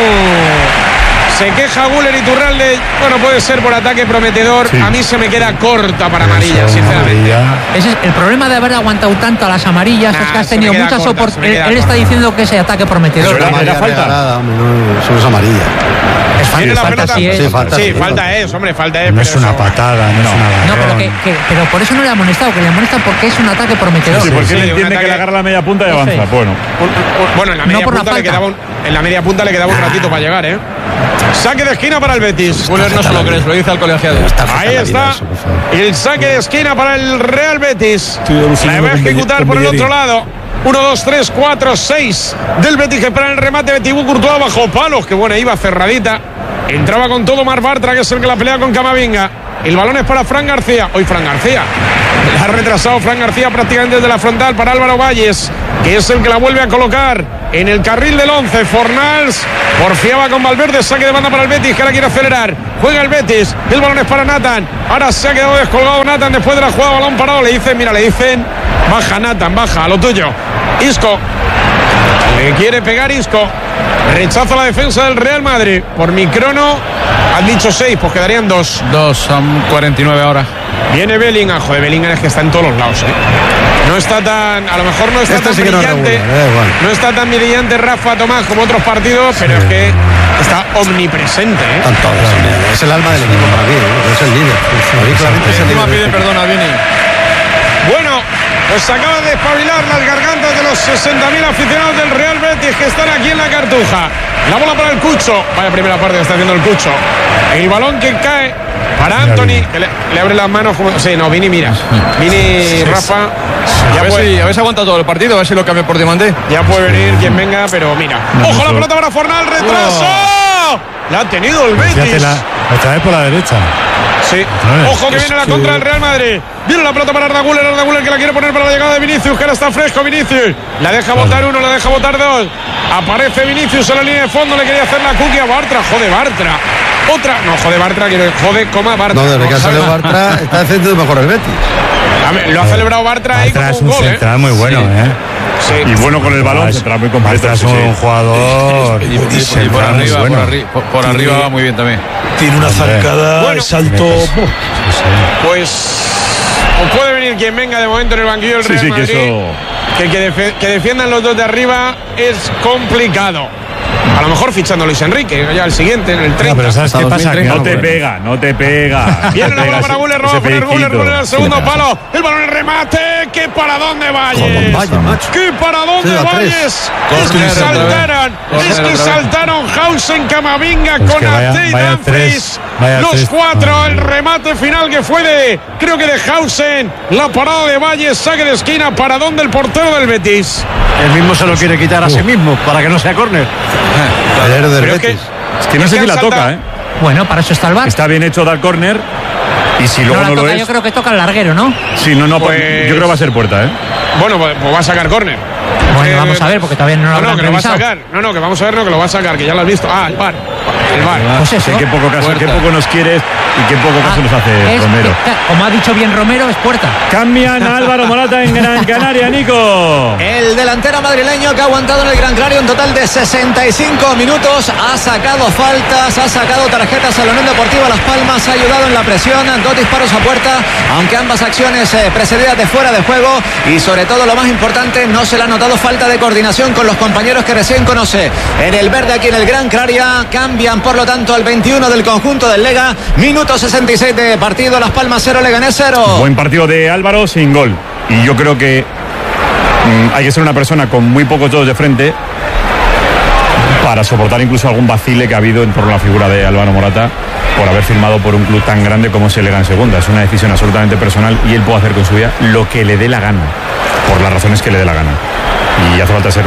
Se queja Güler y Iturralde. Bueno, puede ser por ataque prometedor. Sí. A mí se me queda corta para amarilla, sinceramente. Ese es el problema de haber aguantado tanto a las amarillas. Es que has tenido muchas oportunidades. Él está diciendo que ese ataque prometedor. Era falta. Eso es amarilla. Es falta, sí, falta es, hombre, falta es. No es una patada, no es una agarrón. No, pero por eso no le ha amonestado, que le amonesta porque es un ataque prometedor. Sí, porque él entiende que le agarra la media punta y avanza. Bueno, en la media punta le quedaba un ratito para llegar, ¿eh? Saque de esquina para el Betis. Güler no se lo crees, lo dice al colegiado. Ahí está el saque de esquina para el Real Betis. La va a ejecutar por el otro lado. 1, 2, 3, 4, 6 del Betis que espera el remate de Thibaut Courtois bajo palos. Que buena, iba cerradita. Entraba con todo Marc Bartra, que es el que la pelea con Camavinga. El balón es para Fran García. Hoy Fran García. La ha retrasado Fran García prácticamente desde la frontal para Álvaro Valles, que es el que la vuelve a colocar en el carril del 11. Fornals porfiaba con Valverde. Saque de banda para el Betis, que ahora quiere acelerar. Juega el Betis. El balón es para Nathan. Ahora se ha quedado descolgado Nathan después de la jugada. Balón parado. Le dicen, baja Nathan, baja, a lo tuyo. Isco. Le quiere pegar Isco. Rechaza la defensa del Real Madrid. Por mi crono, han dicho 6, pues quedarían 2. 2, son 49 ahora. Viene Bellingham. Joder, Bellingham es que está en todos los lados, No está tan, a lo mejor no está tan brillante. No está tan brillante Rafa Tomás como otros partidos, pero es que está omnipresente, Están todos. Es el alma del equipo para mí, es el líder. Encima pide perdón a Vini. Bueno, pues acaba de espabilar las gargantas de los 60.000 aficionados del Real Betis que están aquí en la Cartuja. La bola para el Cucho. Vaya primera parte que está haciendo el Cucho. El balón que cae para Antony, que le abre las manos como... Sí, no, Vini, mira. Vini, Rafa... A ver si aguanta todo el partido, a ver si lo cambia por Diamante. Ya puede venir quien venga, pero mira. ¡Ojo la pelota para Fornal! ¡Retraso! La ha tenido el Betis. La trae por la derecha. Sí. Ojo que viene la contra del Real Madrid. Viene la pelota para Arda Güler que la quiere poner para la llegada de Vinicius, que ahora está fresco Vinicius. La deja botar uno, la deja botar dos. Aparece Vinicius en la línea de fondo, le quería hacer la cookie a Bartra. Jode Bartra. Otra. No, jode Bartra, jode coma Bartra. No, desde que ha salido Bartra está haciendo mejor el Betis. Lo ha celebrado Bartra ahí como un gol, central muy bueno, Sí. Y bueno con el balón, central muy completo. Es un jugador. Y por arriba va muy bien también. Tiene una zancada, el salto. Pues puede venir quien venga de momento en el banquillo del Real Madrid. Que defiendan los dos de arriba es complicado. A lo mejor fichando a Luis Enrique, ya el siguiente, en el 30. No, pero ¿sabes qué pasa? No te pega. Viene la bola para Güler, roba para Güler al segundo palo. El balón en remate. ¡Qué paradón de Valles! ¡Qué paradón de Valles! Es que saltaron Hausen, Camavinga, Konaté y Dumfries. Los cuatro, el remate final que fue creo que de Hausen. La parada de Valles, saque de esquina, paradón del portero del Betis. Él mismo se lo quiere quitar a sí mismo para que no sea córner. Es que no sé si la toca, Bueno, para eso está el VAR. Está bien hecho dar córner. Y si luego no lo es. Yo creo que toca el larguero, ¿no? Sí, no, pues, yo creo que va a ser puerta, Bueno, pues va a sacar córner. Bueno, vamos a ver, porque todavía no lo habrán revisado. Que vamos a ver, que lo va a sacar, que ya lo has visto. El VAR. Pues eso. Qué poco nos quieres y qué poco caso nos hace Romero. Como ha dicho bien Romero, es puerta. Cambian a Álvaro Morata en Gran Canaria, Nico. El delantero madrileño que ha aguantado en el Gran Canaria un total de 65 minutos. Ha sacado faltas, ha sacado tarjetas a la Unión Deportiva Las Palmas, ha ayudado en la presión, dos disparos a puerta, aunque ambas acciones precedidas de fuera de juego. Y sobre todo, lo más importante, no se le ha notado falta de coordinación con los compañeros que recién conoce. En el verde aquí en el Gran Canaria cambian por lo tanto al 21 del conjunto del Lega. Minuto 66 de partido, Las Palmas 0, Leganés 0. Buen partido de Álvaro sin gol. Y yo creo que hay que ser una persona con muy pocos dedos de frente para soportar incluso algún vacile que ha habido en torno a la figura de Álvaro Morata por haber firmado por un club tan grande como es el Lega en segunda. Es una decisión absolutamente personal y él puede hacer con su vida lo que le dé la gana, por las razones que le dé la gana. Y hace falta ser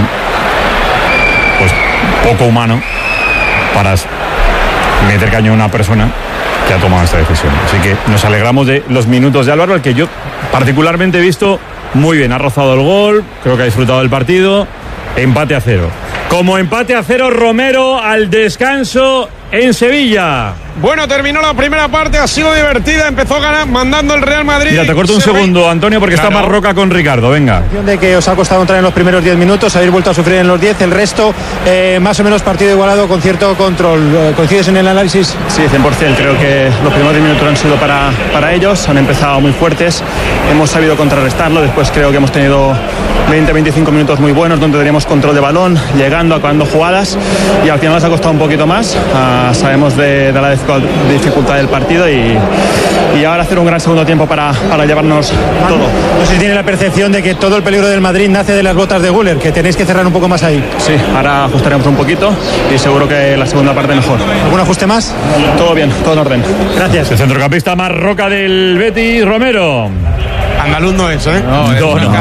pues poco humano para meter caño a una persona que ha tomado esta decisión. Así que nos alegramos de los minutos de Álvaro, al que yo particularmente he visto muy bien. Ha rozado el gol, creo que ha disfrutado del partido. Empate a 0. Como empate a 0, Romero al descanso en Sevilla. Bueno, terminó la primera parte, ha sido divertida, empezó mandando el Real Madrid. Mira, te corto un segundo, Antonio, porque está Marroca con Ricardo, venga. De que os ha costado entrar en los primeros 10 minutos, habéis vuelto a sufrir en los 10, el resto más o menos partido igualado con cierto control. ¿Coincides en el análisis? Sí, 100%, creo que los primeros 10 minutos han sido para ellos, han empezado muy fuertes, hemos sabido contrarrestarlo, después creo que hemos tenido 20-25 minutos muy buenos donde teníamos control de balón, llegando, acabando jugadas, y al final nos ha costado un poquito más. Sabemos de la dificultad del partido y ahora hacer un gran segundo tiempo para llevarnos todo. No sé si tiene la percepción de que todo el peligro del Madrid nace de las botas de Güler, que tenéis que cerrar un poco más ahí. Sí, ahora ajustaremos un poquito y seguro que la segunda parte mejor. ¿Algún ajuste más? Todo bien, todo en orden. Gracias. El centrocampista Marroca del Betis, Romero. Andaluz no es, ¿eh? No.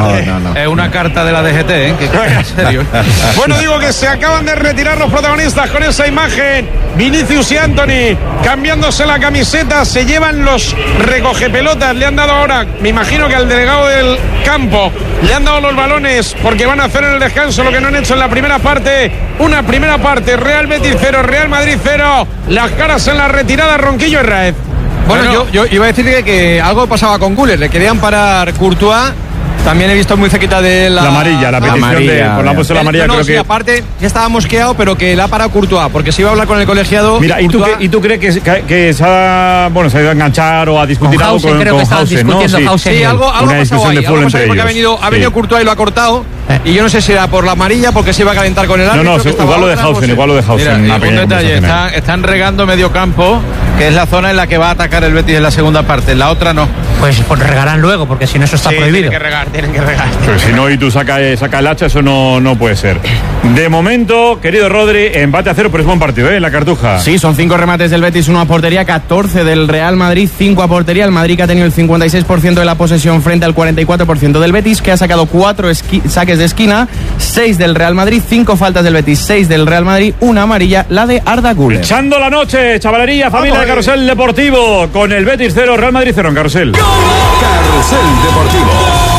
Es una carta de la DGT, ¿eh? En serio. Bueno, digo que se acaban de retirar los protagonistas con esa imagen. Vinicius y Antony cambiándose la camiseta, se llevan los recogepelotas. Le han dado ahora, me imagino que al delegado del campo, le han dado los balones porque van a hacer en el descanso lo que no han hecho en la primera parte. Una primera parte, Real Betis 0, Real Madrid 0. Las caras en la retirada, Ronquillo y Raez. Bueno, yo iba a decir que algo pasaba con Güler, le querían parar Courtois. También he visto muy cerquita de la amarilla, la petición amarilla, por la puesto la amarilla, creo sí, que aparte ya estaba mosqueado, pero que la ha parado Courtois, porque se iba a hablar con el colegiado. Mira, ¿y tú crees que se ha ido a enganchar o a discutir algo con Hausen, ¿no? Sí, algo ha pasado ahí, porque ha venido Courtois y lo ha cortado. Y yo no sé si era por la amarilla, porque se iba a calentar con el árbitro. No, igual lo de Hausen, Mira, un detalle, están regando medio campo, que es la zona en la que va a atacar el Betis en la segunda parte, en la otra no. Pues regarán luego, porque si no eso está prohibido. Tienen que regar. Pero si no y tú saca el hacha, eso no puede ser. De momento, querido Rodri, empate a 0, pero es buen partido, en la Cartuja. Sí, son 5 remates del Betis, 1 a portería, 14 del Real Madrid, 5 a portería. El Madrid que ha tenido el 56% de la posesión frente al 44% del Betis, que ha sacado 4 saques de esquina, 6 del Real Madrid, 5 faltas del Betis, 6 del Real Madrid, 1 amarilla, la de Arda Güler. Echando la noche, chavalería, familia de Carrusel Deportivo, con el Betis 0, Real Madrid 0 en Carrusel. Carrusel Deportivo.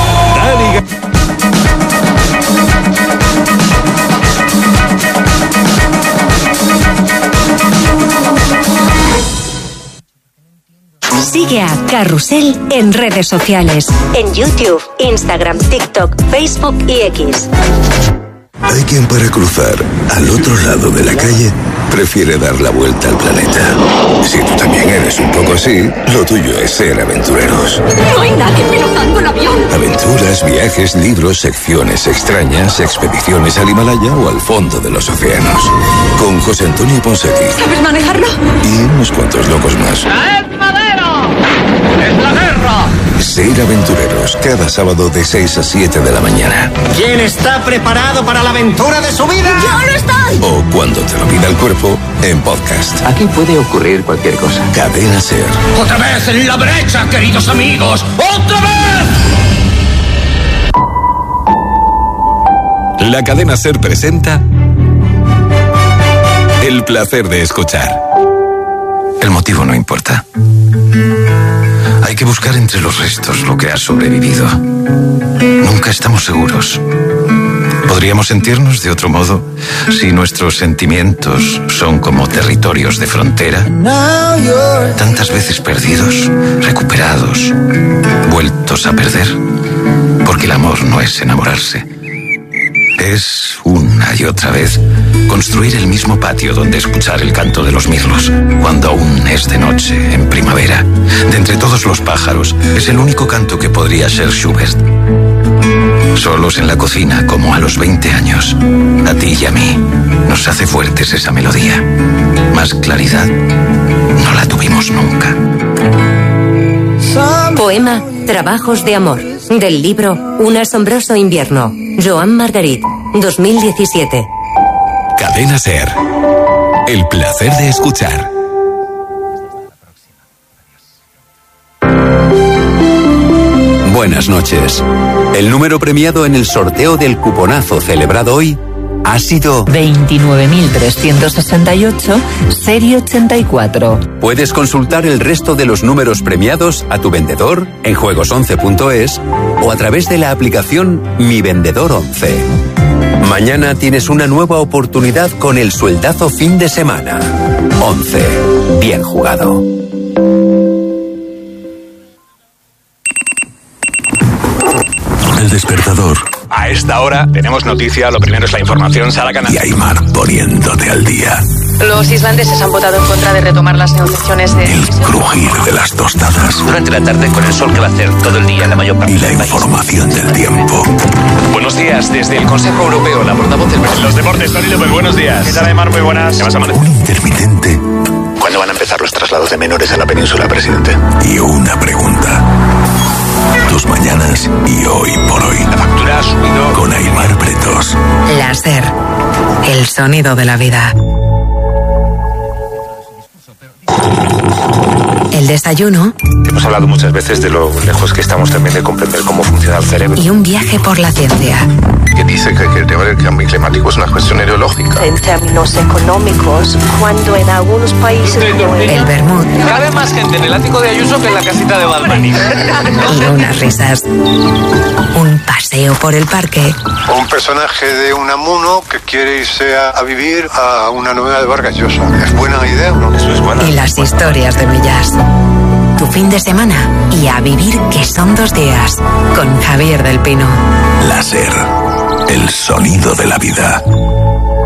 Sigue a Carrusel en redes sociales, en YouTube, Instagram, TikTok, Facebook y X. Hay quien para cruzar al otro lado de la calle prefiere dar la vuelta al planeta. Si tú también eres un poco así, lo tuyo es ser aventureros. No hay nadie pilotando el avión. Aventuras, viajes, libros, secciones extrañas, expediciones al Himalaya o al fondo de los océanos. Con José Antonio Ponseti. ¿Sabes manejarlo? Y unos cuantos locos más. ¡Es madero! ¡Es la guerra! Ser aventureros, cada sábado de 6 a 7 de la mañana. ¿Quién está preparado para la aventura de su vida? ¡Yo lo estoy! O cuando te lo pida el cuerpo, en podcast. Aquí puede ocurrir cualquier cosa. Cadena Ser. ¡Otra vez en la brecha, queridos amigos! ¡Otra vez! La Cadena Ser presenta El placer de escuchar. El motivo no importa. Hay que buscar entre los restos lo que ha sobrevivido. Nunca estamos seguros. Podríamos sentirnos de otro modo si nuestros sentimientos son como territorios de frontera. Tantas veces perdidos, recuperados, vueltos a perder. Porque el amor no es enamorarse. Es una y otra vez construir el mismo patio donde escuchar el canto de los mirlos, cuando aún es de noche, en primavera. De entre todos los pájaros, es el único canto que podría ser Schubert. Solos en la cocina, como a los 20 años. A ti y a mí nos hace fuertes esa melodía. Más claridad no la tuvimos nunca. Poema Trabajos de amor, del libro Un asombroso invierno, Joan Margarit, 2017. Cadena Ser. El placer de escuchar. Buenas noches. El número premiado en el sorteo del cuponazo celebrado hoy ha sido 29.368, serie 84. Puedes consultar el resto de los números premiados a tu vendedor en juegos11.es o a través de la aplicación Mi Vendedor 11. Mañana tienes una nueva oportunidad con el sueldazo fin de semana. 11. Bien jugado. El despertador. A esta hora tenemos noticia, lo primero es la información, Sara Canal. Y Aymar poniéndote al día. Los islandeses han votado en contra de retomar las negociaciones de... El crujir de las tostadas. Durante la tarde con el sol que va a hacer todo el día en la mayor parte y la información del tiempo. Buenos días, desde el Consejo Europeo, la portavoz del presidente. Los deportes, Tony López, buenos días. ¿Qué tal, Aymar? Muy buenas. ¿Qué vas a amanecer? Un intermitente. ¿Cuándo van a empezar los traslados de menores a la península, presidente? Y una pregunta. Tus mañanas y hoy por hoy. La factura ha subido. Con Aymar Pretos. Láser, el sonido de la vida. El desayuno. Hemos hablado muchas veces de lo lejos que estamos también de comprender cómo funciona el cerebro. Y un viaje por la ciencia. Que dice que el tema del cambio climático es una cuestión ideológica. En términos económicos, cuando en algunos países... El vermut. Cabe más gente en el ático de Ayuso que en la casita de Balmani. Y unas risas. Un paseo por el parque. Un personaje de Unamuno que quiere irse a vivir a una novela de Vargas Llosa. ¿Es buena idea o no? Eso es bueno. Y las historias de Mellas. Tu fin de semana y a vivir que son 2 días. Con Javier del Pino. Láser, el sonido de la vida.